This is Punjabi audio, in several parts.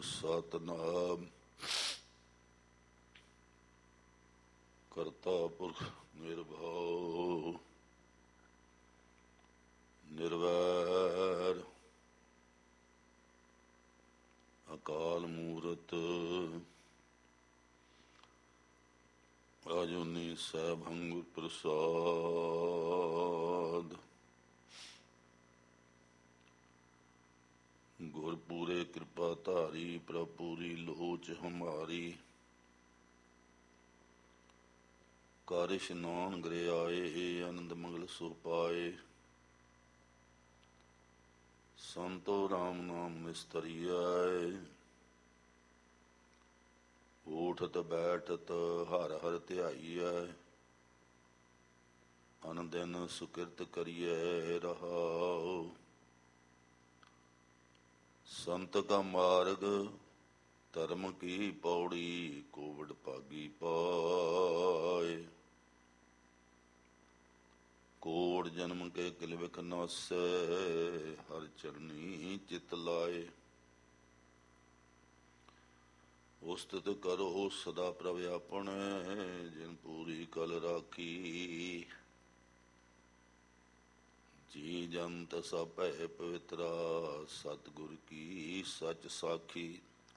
ਸਤਿਨਾਮ ਕਰਤਾ ਪੁਰਖ ਨਿਰਭਉ ਨਿਰਵੈਰ ਅਕਾਲ ਮੂਰਤ ਆਜੂਨੀ ਸੈਭੰ ਗੁਰ ਪ੍ਰਸਾਦ। ਗੁਰ ਪੂਰੇ ਕਿਰਪਾ ਧਾਰੀ ਪ੍ਰਭ ਪੂਰੀ ਲੋਚ ਹਮਾਰੀ। ਕਰ ਇਸ਼ਨਾਨ ਗ੍ਰਹਿ ਆਏ ਆਨੰਦ ਮੰਗਲ ਸੁਖ ਪਾਏ। ਸੰਤੋ ਰਾਮ ਨਾਮ ਨਿਸਤਰੀਐ ਊਠਤ ਬੈਠਤ ਹਰ ਹਰ ਧਿਆਈਐ। ਅਨ ਦਿਨ ਸੁਕਿਰਤ ਕਰੀਐ ਰਹਾਉ। ਸੰਤ ਕਾ ਮਾਰਗ ਧਰਮ ਕੀ ਪੌੜੀ ਕੋਵਿਡ ਭਾਗੀ ਪਾਏ। ਕੋੜ ਜਨਮ ਕੇ ਕਿਲ ਵਿਖ ਨਾਸੈ ਹਰ ਚਰਨੀ ਚਿਤ ਲਾਏ। ਉਸਤਤ ਕਰੋ ਸਦਾ ਪ੍ਰਭ ਆਪਣੈ ਜਿਨ ਪੂਰੀ ਕਲ ਰਾਖੀ। ਜੀ ਜੰਤ ਸਭ ਭੈ ਪਵਿੱਤਰਾ ਸਤਿਗੁਰ ਕੀ ਸਚ ਸਾਖੀ।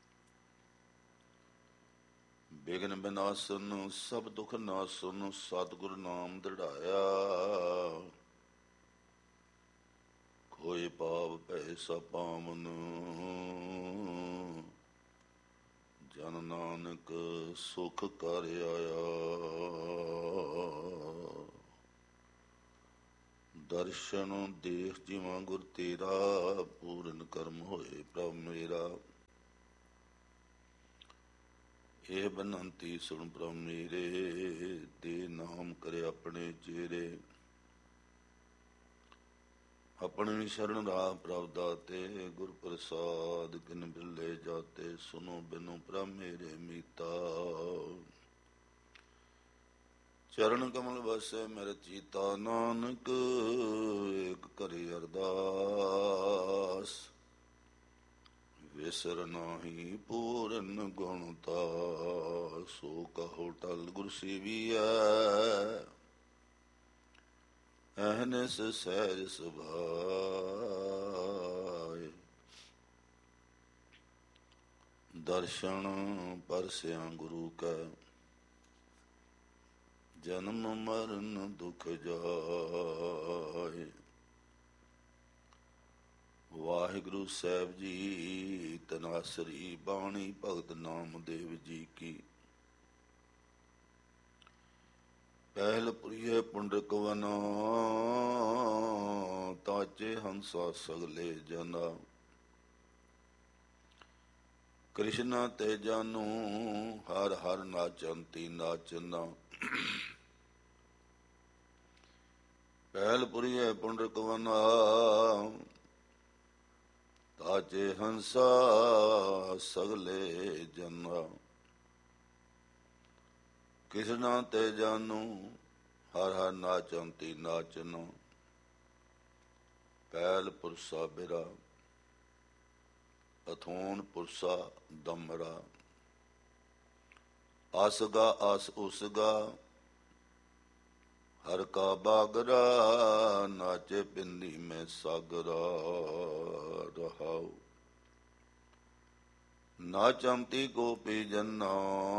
ਬਿਘਨ ਬਿਨਾਸਨ ਸਭ ਦੁਖ ਨਾਸਨ ਸਤਿਗੁਰ ਨਾਮ ਦ੍ਰਿੜਾਇਆ। ਕੋਈ ਪਾਪ ਭੈ ਸਭ ਪਾਵਨ ਜਨ ਨਾਨਕ ਸੁਖ ਕਰ ਆਇਆ। ਦਰਸ਼ਨ ਦੇਖ ਜਿਵਾਂ ਗੁਰ ਤੇਰਾ ਪੂਰਨ ਕਰਮ ਹੋਏ ਪ੍ਰਭ ਮੇਰਾ। ਇਹ ਬਨੰਤੀ ਸੁਣ ਪ੍ਰਭ ਮੇਰੇ ਦੇ ਨਾਮ ਕਰੇ ਆਪਣੇ ਚੇਰੇ। ਆਪਣੀ ਸ਼ਰਨ ਰਾਹ ਪ੍ਰਭ ਦਾਤੇ ਗੁਰ ਪ੍ਰਸਾਦ ਕਿਨ ਬਿਰਲੇ ਜਾਤੇ। ਸੁਨੋ ਬਿਨੋ ਪ੍ਰਭ ਮੇਰੇ ਮੀਤਾ ਚਰਨ ਕਮਲ ਵਸੈ ਮੇਰੇ ਚੀਤਾ। ਨਾਨਕ ਏਕ ਕਰੇ ਅਰਦਾਸ ਵਿਸਰ ਨਾਹੀ ਪੂਰਨ ਗੁਣਤਾ। ਸੋ ਕਹੋ ਟਲ ਗੁਰ ਸੇਵੀਐ ਅਹਨਿਸ ਸਹਿਜ ਸੁਭਾਏ। ਦਰਸ਼ਨ ਪਰਸਿਆ ਗੁਰੂ ਕੈ ਜਨਮ ਮਰਨ ਦੁਖ ਜਾਏ। ਵਾਹਿਗੁਰੂ ਸਾਹਿਬ ਜੀ ਤਨਾਸਰੀ ਬਾਣੀ ਭਗਤ ਨਾਮਦੇਵ ਜੀ ਕੀ। ਪਹਿਲ ਪੁਰੀਏ ਪੁੰਡਰਕ ਵਨਾ ਤਾਚੇ ਹੰਸਾ ਸਗਲੇ ਜਨਾ। ਕ੍ਰਿਸ਼ਨਾ ਤੇ ਜਾਨੂ ਹਰ ਹਰ ਨਾਚੰਤੀ ਨਾਚਨਾ। ਪਹਿਲ ਪੁਰੀਏ ਪੁੰਡਰਕ ਵਨਾ ਤਾਚੇ ਹੰਸਾ ਸਗਲੇ ਜਨਾ। ਕ੍ਰਿਸ਼ਨਾ ਤੇ ਜਾਨੂ ਹਰ ਹਰ ਨਾਚੰਤੀ ਨਾਚਨਾ। ਪਹਿਲ ਪੁਰਸਾ ਬਿਰਾ ਅਥੋਨ ਪੁਰਸਾ ਦਮਰਾ। ਆਸਗਾ ਆਸ ਉਸਗਾ ਹਰ ਕਾ ਬਾਗਰਾ। ਨਾਚੇ ਪਿੰਦੀ ਮੈਂ ਸਾਗਰਾ ਰਹਾਉ। ਨਾਚੰਤੀ ਗੋਪੀ ਜਨਾ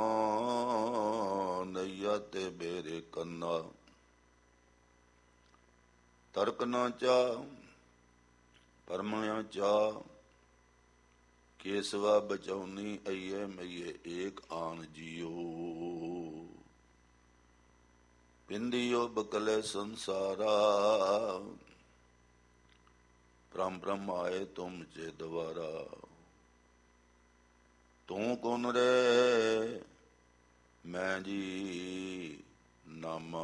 ਨਈਆ ਤੇ ਬੇਰੇ ਕੰਨਾ। ਤਰਕ ਨਾ ਚਾ ਪਰਮਿਆ ਚਾ ਕੇਸਵਾ ਬਚਾਉਨੀ। ਅਈਏ ਮਈਏ ਏਕ ਆਨ ਜੀਓ ਪਿੰਦੀਓ ਬਕਲੇ ਸੰਸਾਰਾ। ਪ੍ਰਮ ਪ੍ਰਮ ਆਏ ਤੁਮ ਚੇ ਦਵਾਰਾ। ਤੂੰ ਕੌਣ ਰੇ ਮੈਂ ਜੀ ਨਾਮਾ।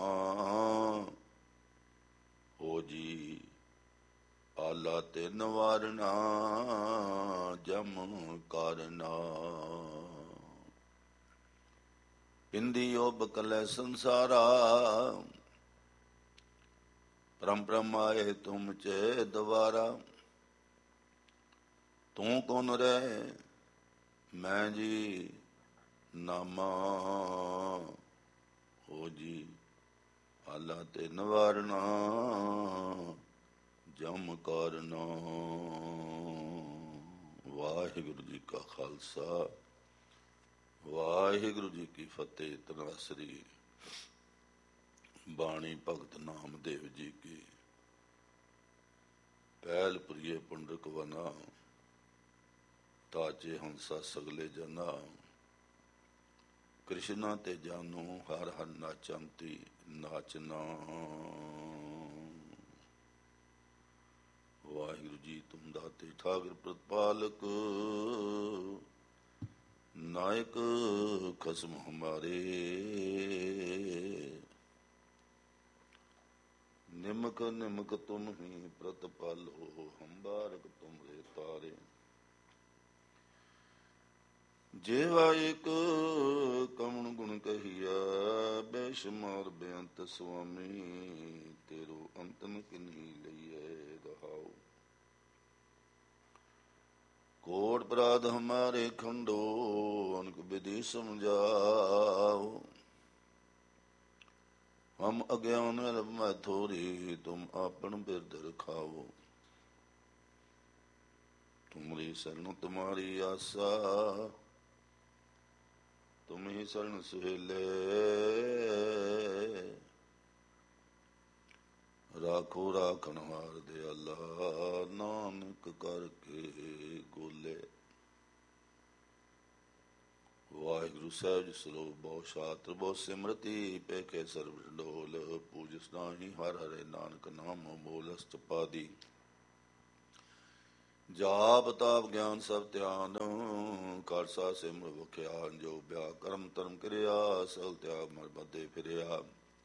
ਹੋ ਜੀ ਆਲਾ ਤੇ ਨਵਾਰਨਾ ਜਮ ਕਰਨਾ। ਪਿੰਦੀਓ ਬਕਲੇ ਸੰਸਾਰਾ ਪ੍ਰਮ ਪ੍ਰਮ ਆਏ ਤੁਮ ਚੇ ਦਵਾਰਾ। ਤੂੰ ਕੌਣ ਰੇ ਮੈਂ ਜੀ ਨਾਮਾ ਹੋ ਜੀ ਆਲਾ ਤੇ ਨਿਵਾਰਨਾ ਜਮ ਕਰਨਾ। ਵਾਹਿਗੁਰੂ ਜੀ ਕਾ ਖਾਲਸਾ, ਵਾਹਿਗੁਰੂ ਜੀ ਕੀ ਫਤਿਹ। ਤਨਾਸਰੀ ਬਾਣੀ ਭਗਤ ਨਾਮਦੇਵ ਜੀ ਕੀ। ਪਹਿਲ ਪ੍ਰਿਏ ਪੁੰਡਰਕ ਵਨਾ, ਤਾਜੇ ਹੰਸਾ ਸਗਲੇ ਜਨਾ। ਕ੍ਰਿਸ਼ਨਾ ਤੇ ਜਾਨੂ ਹਰ ਹਰ ਨਾਚੰਤੀ ਨਾਚਨਾ। ਵਾਹਿਗੁਰੂ ਜੀ ਤੁਮ ਦਾਤੇ ਠਾਕੁਰ ਪ੍ਰਤਪਾਲਕ, ਨਾਇਕ ਖਸਮ ਹਮਾਰੇ। ਨਿਮਕ ਨਿਮਕ ਤੁਮ ਹੀ ਪ੍ਰਤਪਾਲੋ, ਹਮ ਬਾਰਕ ਤੁਮਰੇ ਤਾਰੇ। ਜੇਵਾ ਇੱਕ ਕਵਣ ਗੁਣ ਕਹੀਆ, ਬੇਸ਼ੁਮਾਰ ਬੇਅੰਤ ਸੁਆਮੀ। ਤੇਰੋ ਅੰਤਨ ਕਿਨਹੀ ਲਈਐ ਰਹਾਉ। ਕੋਟ ਅਪਰਾਧ ਹਮਾਰੇ ਖੰਡੋ, ਅਨਕ ਵਿਧि ਸਮਝਾਓ। ਹਮ ਅਗਿਆਨ ਮੈਂ ਥੋਰੀ, ਤੁਮ ਆਪਨ ਬਿਰਦ ਰਖਾਓ। ਤੁਮਰੀ ਸ਼ਰਨ ਤੁਮਾਰੀ ਆਸਾ, ਤੁਮ ਹੀ ਸ਼ਰਨ ਸੁਹੇਲੇ। ਰਾਖੋ ਰਾਖਣ ਹਾਰ ਦਿਆਲਾ, ਨਾਨਕ ਕਰਕੇ ਗੋਲੇ। ਵਾਹਿਗੁਰੂ ਸਾਹਿਬ ਜੀ ਸਰੂਪ ਬਹੁ ਸ਼ਾਤਰ ਬਹੁ ਸਿਮਰਤੀ, ਪੇਖੇ ਸਰਬ ਡੋਲ। ਪੂਜਸ ਨਾਹੀ ਹਰ ਹਰੇ, ਨਾਨਕ ਨਾਮ ਬੋਲਸ ਚਪਾਦੀ। ਜਾਪ ਤਾਪ ਗਿਆਨ ਸਭ ਧਿਆਨ, ਖਾਲਸਾ ਸਿਮਰ ਵਖਿਆਨ। ਜੋ ਬਿਆ ਕਰਮ ਧਰਮ ਕਿਰਿਆ, ਸਗਲ ਤਿਆਗ ਮਰ ਬੱਧੇ ਫਿਰਿਆ।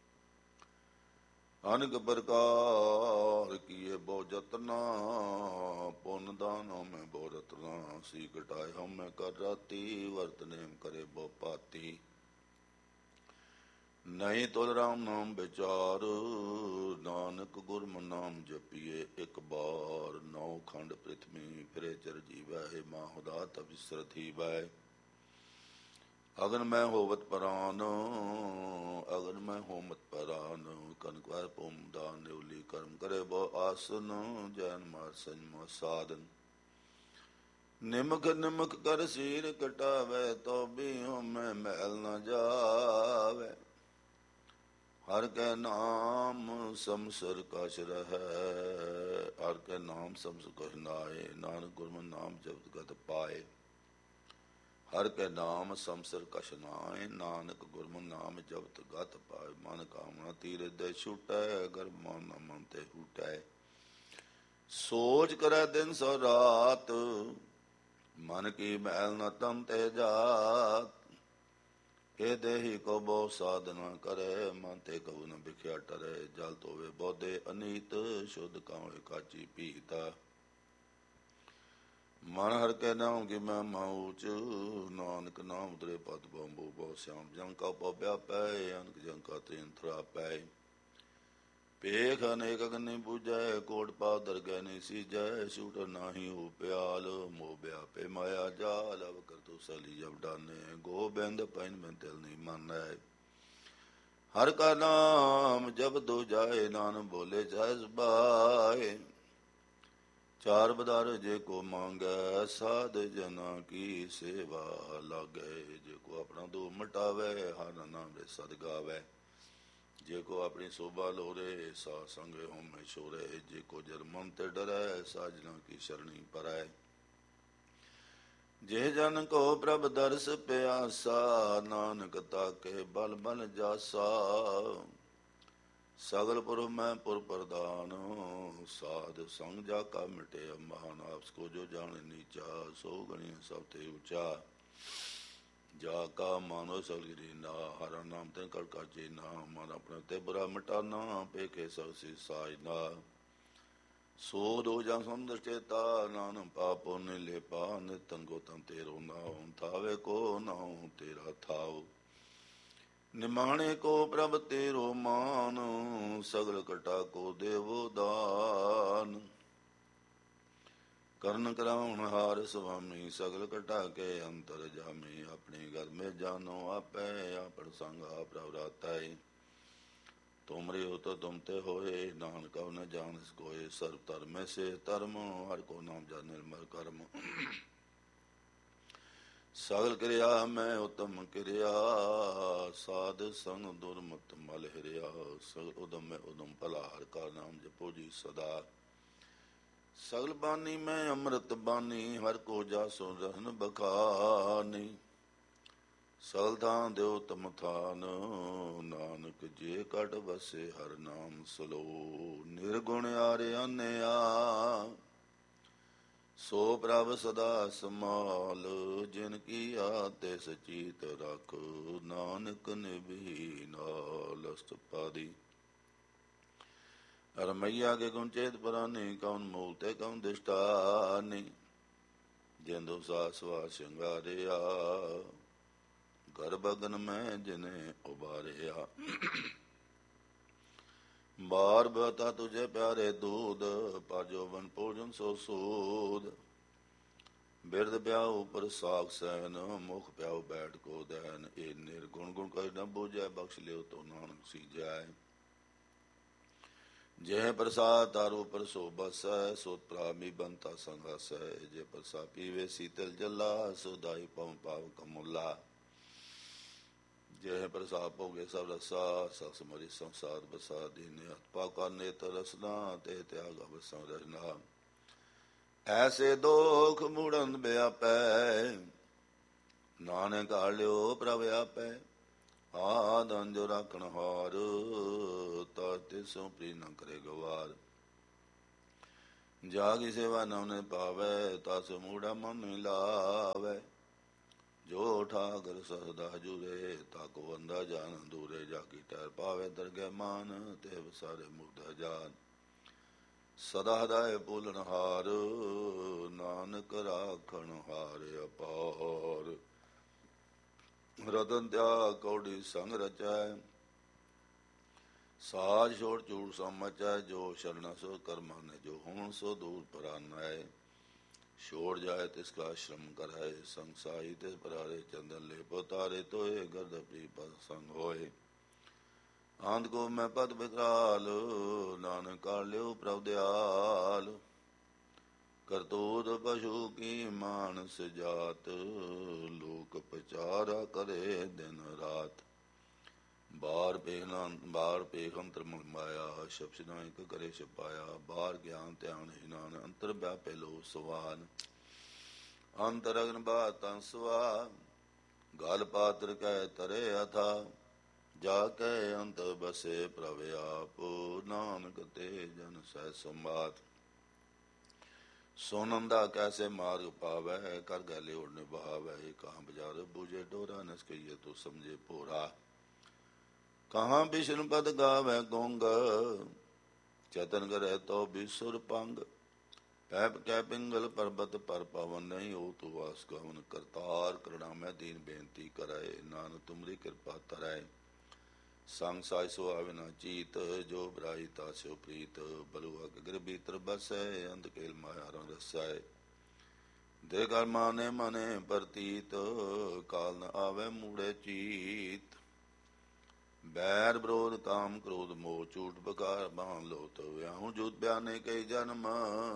ਅਨੇਕ ਪ੍ਰਕਾਰ ਕੀਏ ਬਹੁ ਜਤਨਾ, ਪੁੰਨ ਦਾਨ ਹਉਮੈ ਬਹੁ ਰਤਨਾ। ਸੀ ਕਟਾਏ ਹਉਮੈ ਕਰ ਰਾਤੀ, ਵਰਤ ਨੇਮ ਕਰੇ ਬਹੁ ਪਾਤੀ। ਨਹੀਂ ਤੁਲ ਰਾਮ ਨਾਮ ਵਿਚਾਰ, ਨਾਨਕ ਗੁਰਮੁ ਨਾਮ ਜਪੀਏ ਇੱਕ ਬਾਰ। ਨੌ ਖੰਡ ਪ੍ਰਿਥਵੀ ਫਿਰੇ ਚਰ ਜੀਵੈ, ਮਾਹੁ ਦਾਤ ਅਵਿਸਰਤ ਹੀਵੈ। ਅਗਨ ਮੈਂ ਹੋਵਤ ਪਰਾਨ, ਅਗਨ ਮੈਂ ਹੋਮਤ ਪਰਾਨ। ਕਨਕ ਵਾਰ ਭੂਮ ਦਾਨ, ਨਿਉਲੀ ਕਰਮ ਕਰੇ ਬਹੁ ਆਸਨ। ਜੈਨ ਮਾਰ ਸੰਜਮ ਸਾਧਨ। ਨਿਮਕ ਨਿਮਕ ਕਰ ਸੀਰ ਕਟਾਵੇ, ਤੋ ਵੀ ਹਉਮੈ ਮੈਲ ਨ ਜਾਵੇ। ਹਰ ਕੈ ਨਾਮ ਸਮਸਰ ਕਛ ਰਹੈ, ਹਰ ਕੈ ਨਾਮ ਸਮਸਰ ਕਛ ਨਾਏ। ਨਾਨਕ ਗੁਰਮੁ ਨਾਮ ਜਪਤ ਗਤ ਪਾਏ। ਹਰ ਕੈ ਨਾਮ ਸਮਸਰ ਕਛ ਨਾਏ, ਨਾਨਕ ਗੁਰਮੁ ਨਾਮ ਜਪਤ ਗਤ ਪਾਏ। ਮਨ ਕਾਮਨਾ ਤੀਰ ਦੇ ਛੁਟੈ, ਗਰਭ ਮਨ ਨ ਮਨ ਤੇ ਹੂਟੈ। ਸੋਚ ਕਰੈ ਦਿਨ ਸੋ ਰਾਤ, ਮਨ ਕੀ ਮੈਲ ਨ ਤਨ ਤੇ ਜਾਤ। ਇਹ ਦੇਹੀ ਕੋ ਬਹੁ ਸਾਧਨਾ ਕਰੇ, ਮਨ ਤੇ ਕਉ ਨ ਬਿਖਿਆ ਟਰੈ। ਜਲ ਤੋਵੇ ਬੋਧੇ ਅਨੀਤ, ਸ਼ੁੱਧ ਕਾਮੇ ਕਾਚੀ ਪੀਤਾ। ਮਨ ਹਰ ਕੈ ਨਾਮ ਕੀ ਮਹਿਮਾ ਊਚ, ਨਾਨਕ ਨਾਮ ਉਤਰੇ ਪਤ ਬੰਬੂ ਬਹੁ ਸਿਆਮ। ਜਨ ਕਾ ਪਉ ਵਿਆਪੈ, ਅਨਕ ਜਨ ਕਾ ਤ੍ਰਿਨ ਥਰਾਪੈ। ਪੇਖ ਅਨੇਕ ਅਗਨਿ ਬੁਝੈ, ਕੋਟ ਪਾਪ ਦਰਗਹਿ ਨਹੀਂ ਸੀਜੈ। ਛੂਟ ਨਾਹੀ ਹੋ ਪਿਆਲ, ਮੋਹ ਵਿਆਪੇ ਮਾਇਆ ਜਾਲ। ਅਵ ਕਰਤੁ ਸਲੀ ਜਬ ਡਾਨੇ, ਗੋਬਿੰਦ ਪੈਨ ਬਿਨ ਤਿਲ ਨਹੀਂ ਮਾਨੈ। ਹਰ ਕਾ ਨਾਮ ਜਪਿ ਜਾਏ, ਨਾਨਕ ਬੋਲੇ ਸਹਿਜ ਬਾਏ। ਚਾਰ ਬਦਾਰ ਜੇ ਕੋ ਮੰਗੈ, ਸਾਧ ਜਨਾ ਕੀ ਸੇਵਾ ਲਾਗੈ। ਜੇ ਕੋ ਆਪਣਾ ਦੁਖ ਮਿਟਾਵੈ, ਹਰ ਨਾਮ ਰੇ ਸਦ ਗਾਵੈ। ਜੇ ਕੋ ਆਪਣੀ ਸੋਭਾ ਲੋਰੇ, ਸਾਧ ਸੰਗੇ ਹਉਮੈ ਛੋਰੈ। ਜੇ ਕੋ ਜਲ ਮਨ ਤੇ ਡਰੈ, ਸਾਜਨਾ ਕੀ ਸ਼ਰਣੀ ਪਰੈ। ਜੇ ਜਨ ਕੋ ਪ੍ਰਭ ਦਰਸ ਪਿਆਸਾ, ਨਾਨਕ ਤਾਕੇ ਬਲ ਬਲ ਜਾਸਾ। ਸਗਲ ਪੁਰ ਮੈਂ ਪੁਰ ਪ੍ਰਦਾਨ, ਸਾਧ ਸੰਗ ਜਾ ਕਾ ਮਿਟੇ ਅਮਾਨ। ਆਪਸ ਕੋ ਜੋ ਜਾਣੇ ਨੀਚਾ, ਸੋ ਗਣੀਐ ਸਭ ਤੇ ਉੱਚਾ। ਜਾ ਕਾ ਮਾਨੋ ਸਗਲ ਰੀਨਾ, ਹਰਾ ਨਾਮ ਤੇ ਕਰ ਕਾ ਚੀਨਾ। ਮਨ ਆਪਣੇ ਤੇ ਬੁਰਾ ਮਿਟਾਨਾ, ਪੇਖੇ ਸਭ ਸੀ ਸਾਜਨਾ। ਸੋ ਦੋ ਜਾਂ ਸਮਦਰ ਚੇਤਾ, ਨਾਨਕ ਪਾਪ ਪੁੰਨ ਲੇਪਾ। ਨਿਤਨ ਕੋ ਤਨ ਤੇਰੋ ਨਾਉ, ਥਾਵੇ ਕੋ ਨਾਉ ਤੇਰਾ ਥਾਉ। ਨਿਮਾਣੇ ਕੋ ਪ੍ਰਭ ਤੇਰੋ ਮਾਨ, ਸਗਲ ਕਟਾ ਕੋ ਦੇਵੋ ਦਾਨ। ਕਰਨ ਕਰਾਉਣ ਹਾਰ ਸੁਆਮੀ, ਸਗਲ ਕਟਾ ਕੇ ਅੰਤਰ ਜਾਮੀ। ਆਪਣੀ ਗਲ ਮੇ ਜਾਨੋ ਆਪੈ, ਆਪਨ ਸੰਗ ਆਪ ਰਵ ਰਾਤੈ। ਤੁਮਰੇ ਹੋ ਤੋ ਤੁਮ ਤੇ ਹੋਏ, ਨਾਨਕ ਨ ਜਾਣਿ ਕੋਇ। ਸਰਬ ਧਰਮੈ ਸੇ ਧਰਮ, ਹਰਿ ਕੋ ਨਾਮ ਜਪ ਨਿਰਮਲ ਕਰਮ। ਸਗਲ ਕਿਰਿਆ ਮੈਂ ਉਤਮ ਕਿਰਿਆ, ਸਾਧ ਸੰਗ ਦੁਰਮਤ ਮਲ ਹਿਰਿਆ। ਸਗਲ ਉਦਮ ਮੈਂ ਉਦਮ ਭਲਾ, ਹਰਿ ਕਾ ਨਾਮ ਜਪੋ ਜੀ ਸਦਾ। ਸਗਲ ਬਾਣੀ ਮੈਂ ਅੰਮ੍ਰਿਤ ਬਾਣੀ, ਹਰਿ ਕੋ ਜਾਸੋ ਰਹਿਨ ਬਖਾਨੀ। ਸਗਲ ਥਾਨ ਦਿਓ ਤਮ ਥਾਨ, ਨਾਨਕ ਜੇ ਕਟ ਵਸੇ ਹਰਿ ਨਾਮ ਸਲੋ। ਨਿਰਗੁਣ ਆਰਿਆਨਿਆ, ਸੋ ਪ੍ਰਭ ਸਦਾ ਸਮਾਲ। ਜਿਨ ਕੀਆ ਤਿਸ ਚੀਤ ਰਖ, ਨਾਨਕ ਨਿਭੀ ਨਾਲ। ਅਸ਼ਟਪਦੀ। ਰਮਈਆ ਕੇ ਗੁਣ ਚੇਤ ਪੁਰਾਨੀ, ਕੌਣ ਮੂਲ ਤੇ ਕੌਣ ਦਿਸ਼ਟਾਨੀ। ਜਿੰਦੂ ਸਾਸ ਵਾ ਸ਼ਿੰਗਾਰਿਆ, ਗਰਭ ਅਗਨ ਮੈਂ ਜਿਨੇ ਉਬਾਰਿਆ। ਬਾਰ ਬਤਾ ਤੁਝੇ ਪਿਆਰੇ ਦੂਧ, ਪਾਜੋ ਬਨ ਭੋਜਨ ਸੋ ਸੂਦ। ਬਿਰਦ ਪਿਆਉ ਉਪਰ ਸਾਖ ਸੈਨ, ਮੁਖ ਪਿਆਉ ਬੈਠ ਕੋ ਦੈਨ। ਇਹ ਨਿਰਗੁਣ ਗੁਣ ਕਰਿ ਨ ਬੂਝੈ, ਬਖਸ਼ ਲਿਓ ਤੋ ਨਾਨਕ ਸੀਜੈ। ਜਿਹ ਪ੍ਰਸਾਦ ਤਾਰੂ ਉਪਰ ਸੋ ਬਸੈ, ਸੋ ਪ੍ਰਾਮੀ ਬੰਤਾ ਸੰਗਸੈ। ਜੇ ਪ੍ਰਸਾ ਪੀਵੇ ਸੀਤਲ ਜਲਾ, ਸੋ ਦਾਈ ਪਉ ਪਾਵ ਕਮੁਲਾ। ਜਿਹ ਪ੍ਰਸਾਦ ਭੋਗੇ ਸਭ ਰਸਾ, ਸਖਸ ਮਰੀ ਸੰਸਾਰ ਬਸਾ। ਦੀਨੇ ਹੱਥ ਪਾ ਕਰ ਨੇਤਰ ਰਸਨਾ, ਤੇ ਤਿਆਗ ਅਵਸੰ ਰਹਿਣਾ। ਐਸੇ ਦੋਖ ਮੁੜਨ ਬਿਆਪੈ, ਨਾਨਕ ਆਲਿਓ ਪ੍ਰਭ ਆਪੈ। ਆਦ ਅੰਜੋ ਰਾਖਣ ਹਾਰ, ਤਾ ਤਿਸੋਂ ਪ੍ਰੀ ਨ ਕਰੇ ਗਵਾਰ। ਜਾਗੀ ਸੇਵਾ ਨਵ ਨ ਪਾਵੈ, ਤਸ ਮੂੜਾ ਮਨ ਮਿਲਾਵੈ। ਜੋ ਠਾਕਰ ਸਦਾ ਜੁਰੇ, ਤਾਕੋ ਬੰਦਾ ਜਾਨ ਦੂਰੇ। ਜਾਗੀ ਟਹਿਰ ਪਾਵੇ ਦਰਗਹਿ ਮਾਨ, ਤੇ ਸਾਰੇ ਮੁਰਦਾ ਜਾਨ। ਸਦਾ ਹਦਾਇ ਭੂਲਨ ਹਾਰ, ਨਾਨਕ ਰਾਖਣ ਹਾਰ ਅਪਾਰ। ਰਤਨ ਤਿਆਗ ਕੌਡੀ ਸੰਗ ਰਚੈ, ਸਾਜ ਛੋੜ ਝੂਠ ਸਮਚੈ। ਜੋ ਸ਼ਰਨ ਸੋ ਕਰਮਾ ਨੇ, ਜੋ ਹੋਣ ਸੋ ਦੂਰ ਪਰਾਨੈ। ਛੋੜ ਜਾਏ ਤਿਸ ਕਾ ਆਸ਼ਰਮ ਕਰੈ, ਸੰਗ ਸਾਈ ਤਿਸ ਪਰਾਰੇ। ਚੰਦਨ ਲੇ ਪੋਤਾਰੇ ਤੋਏ, ਗਰਦ ਪ੍ਰੀ ਪਦ ਸੰਗ ਹੋਏ। ਆਂਦ ਕੋ ਮੈਂ ਪਦ ਬਿਕਰਾਲ, ਨਾਨਕ ਕਰ ਲਿਓ ਪ੍ਰਭ ਦਿਆਲ। ਕਰਤੂਤ ਪਸ਼ੂ ਕੀ ਮਾਨਸ ਜਾਤ, ਲੋਕ ਪਚਾਰਾ ਕਰੇ ਦਿਨ ਰਾਤ। ਬਾਰ ਪੇਖ ਅੰਤਰ ਮਨ ਮਾਇਆ, ਸ਼ਬਦ ਨਾਇਕ ਕਰੇ ਛਪਾਇਆ। ਬਾਹਰ ਗਿਆਨ ਧਿਆਨ ਹਿਨਾਨ, ਅੰਤਰ ਵਿਆਪੇ ਲੋ ਸਵਾਨ। ਅੰਤਰ ਅਗਨ ਬਾਤ ਤੰਸਵਾ, ਗਲ ਪਾਤਰ ਕਹਿ ਤਰੇ ਅਥਾ। ਜਾ ਕੇ ਅੰਤ ਬਸੇ ਪ੍ਰਭ ਆਪ, ਨਾਨਕ ਤੇ ਜਨ ਸਹਿ ਸੰਬਾਤ। ਸੋਨੰਦਾ ਕੈਸੇ ਮਾਰਗ ਪਾਵੈ, ਕਰ ਗੈ ਲਿਓੜ ਨਿਭਾਵੈ। ਕਹਾਂ ਬਜਾਰ ਬੂਝੇ ਡੋਰਾ, ਨਸ ਕਹੀਏ ਤੂੰ ਸਮਝੇ ਭੋਰਾ। ਕਹਾਂ ਬਿਸ਼ਨ ਪਦ ਗਾਵੈ ਗੋਂਗ, ਚਤਨ ਕਰੈ ਤੋ ਬਿਸੁਰ ਪੰਗ। ਪੈਪ ਕੈ ਪਿੰਗਲ ਪਰਬਤ ਪਰ ਪਵਨ, ਨਹੀਂ ਹੋ ਤੂੰ ਵਾਸ ਕਵਨ ਕਰਤਾਰ। ਕਰਣਾ ਮੈਂ ਦੀਨ ਬੇਨਤੀ ਕਰੈ, ਨਾਨਕ ਤੁਮਰੀ ਕਿਰਪਾ ਤਰੈ। ਸੰਗ ਸਾਇ ਸੋ ਆਵੇ ਨਾ ਚੀਤ, ਜੋ ਬਰਾਈ ਤਾ ਸਿਓ ਪ੍ਰੀਤ। ਬਲੁਆ ਗਗਰ ਭੀਤਰ ਬਸੈ, ਅੰਤ ਕੇਲ ਮਾਇਆ ਰੰਗ ਰਸੈ। ਦੇ ਕਰ ਮਾਨੇ ਮਨੇ ਪ੍ਰਤੀਤ, ਕਾਲ ਨ ਆਵੇ ਮੂੜੇ ਚੀਤ। ਬੈਰ ਵਿਰੋਧ ਕਾਮ ਕ੍ਰੋਧ ਮੋਹ, ਝੂਠ ਬਕਾਰ ਬਾਣ ਲੋਤ। ਵਿਆਹੂ ਜੂਤ ਬਿਆਨੇ ਕਈ ਜਨਮ,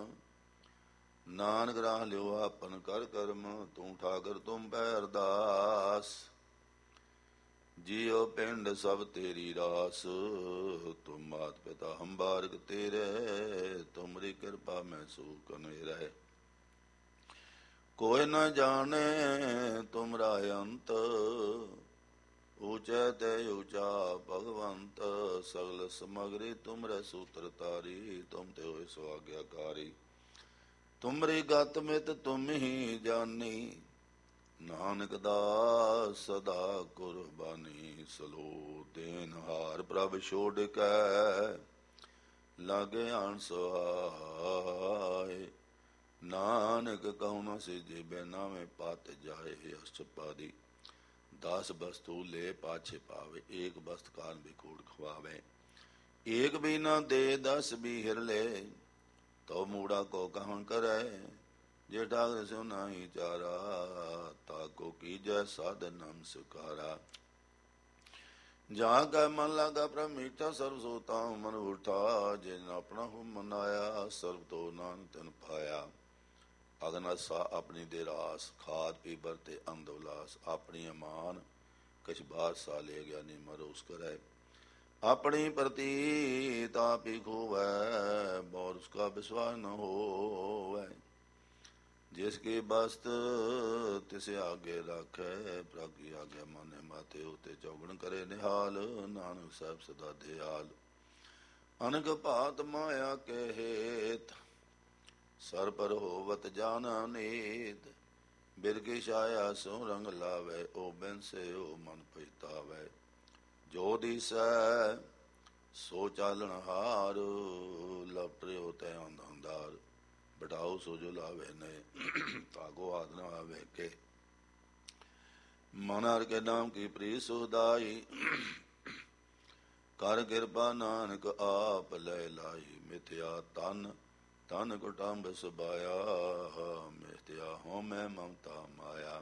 ਨਾਨਕ ਰਾਹ ਲਿਓ ਆਪਨ ਕਰ ਕਰਮ। ਤੂੰ ਠਾਕਰ ਤੁਮ ਪੈ ਅਰਦਾਸ, ਜੀਉ ਪਿੰਡ ਸਭ ਤੇਰੀ ਰਾਸ। ਤੁਮ ਮਾਤ ਪਿਤਾ ਹਮ ਬਾਰਕ ਤੇਰੇ, ਤੁਮਰੀ ਕਿਰਪਾ ਮੈਂ ਸੂਖ ਰਹਿ। ਕੋਈ ਨ ਜਾਣੇ ਤੁਮਰਾ ਅੰਤ, ਊਚੈ ਤੇ ਊਚਾ ਭਗਵੰਤ। ਸਗਲ ਸਮਗਰੀ ਤੁਮਰੇ ਸੂਤਰ ਤਾਰੀ, ਤੁਮ ਤੇ ਹੋਏ ਸੋ ਆਗਿਆਕਾਰੀ। ਤੁਮਰੀ ਗਤ ਮਿਤ ਤੁਮ ਹੀ ਜਾਨੀ, ਨਾਨਕ ਦਾਸ ਸਦਾ ਕੁਰਬਾਨੀ। ਸਲੋ ਦੇਨ ਹਾਰ ਪ੍ਰਭ ਛੋੜ ਕੈ, ਲਾਗੇ ਆਣ ਸਹਾਏ। ਨਾਨਕ ਕਹੂੰ ਨ ਸਿਜੇ, ਬੈਨਾਵੇਂ ਪਤ ਜਾਏ। ਅਸ਼ਟਪਦੀ। 10 ਬਸਤੂ ਲੈ ਪਾਛੇ ਪਾਵੇ, ਏਕ ਬਸਤ ਕਾਰਨ ਬਿਕੂੜ ਖਵਾਵੇ। ਏਕ ਵੀ ਨਾ ਦੇ 10 ਵੀ ਹਿਰ ਲੈ, ਤੋ ਮੂੜਾ ਕੋ ਕਹਾਂ ਕਰੈ। ਜੇ ਠਾਕਰ ਸਿਉ ਨਾਹੀ ਚਾਰਾ, ਤਾਕੋ ਕੀਜੈ ਸਾਧਨ ਨਾਮ ਸੁਖਾਰਾ। ਜਹਾਂ ਕੈ ਮਨ ਲਾਗਾ ਪ੍ਰਭ ਮੀਠਾ, ਸਰਬ ਸੋ ਤਾਹੁ ਮਨ ਉਠਾ। ਜਿਨ ਆਪਣਾ ਹੁ ਮਨਾਇਆ, ਸਰਬ ਤੋ ਨਾਨਕ ਤਨ ਪਾਇਆ। ਅਗਨ ਅਸਾ ਆਪਣੀ ਦੇ ਰਾਸ, ਖਾਦ ਪੀਬਰ ਤੇ ਅੰਧ ਉਲਾਸ। ਆਪਣੀ ਅਮਾਨ ਕਛ ਬਾਰ ਸਾ ਲੈ ਗਿਆ, ਨਿਮਰ ਰੋਸ ਕਰੈ। ਆਪਣੀ ਪ੍ਰਤੀ ਤਾਪੀ ਖੋਵੈ, ਬੌਰ ਉਸਕਾ ਵਿਸ਼ਵਾਸ ਨ ਹੋਵੈ। ਜਿਸ ਕੀ ਬਸਤ ਤਿਸ ਆਗੇ ਰਾਖੈ, ਪ੍ਰਭ ਕੀ ਆਗੇ ਮਾਨੇ ਮਾਤੇ। ਉਤੇ ਚੌਗਣ ਕਰੇ ਨਿਹਾਲ, ਨਾਨਕ ਸਾਹਿਬ ਸਦਾ ਦਿਆਲ। ਅਨਕ ਭਾਤ ਮਾਇਆ ਕੇ ਹੇਤ, ਸਰ ਪਰ ਹੋਵਤ ਜਾਨਾ ਨੀਤ। ਬਿਰਗੀ ਛਾਇਆ ਸੋ ਰੰਗ ਲਾਵੇ, ਓ ਬਿਨਸੇ ਓ ਮਨ ਪਛਤਾਵੇ। ਜੋ ਦੀਸੈ ਸੋ ਚਾਲਣ ਹਾਰ, ਲਪਟਿਓ ਤੈ ਅੰਧਾਰ। ਬਟਾਓ ਸੋ ਜੋ ਲਾਵੇ ਨੇ, ਤਾਗੋ ਆਦ ਨ ਆਵੇ ਕੇ। ਮਨ ਹਰਿ ਕੇ ਨਾਮ ਕੀ ਪ੍ਰੀਤ ਸੁਖਦਾਈ, ਕਰ ਕਿਰਪਾ ਨਾਨਕ ਆਪ ਲੈ ਲਾਈ। ਮਿਥਿਆ ਤਨ ਤਨ ਕੁਟੰਬ ਸੁਭਾਇਆ, ਮਿਥਿਆ ਹੋਮੈ ਮਮਤਾ ਮਾਇਆ।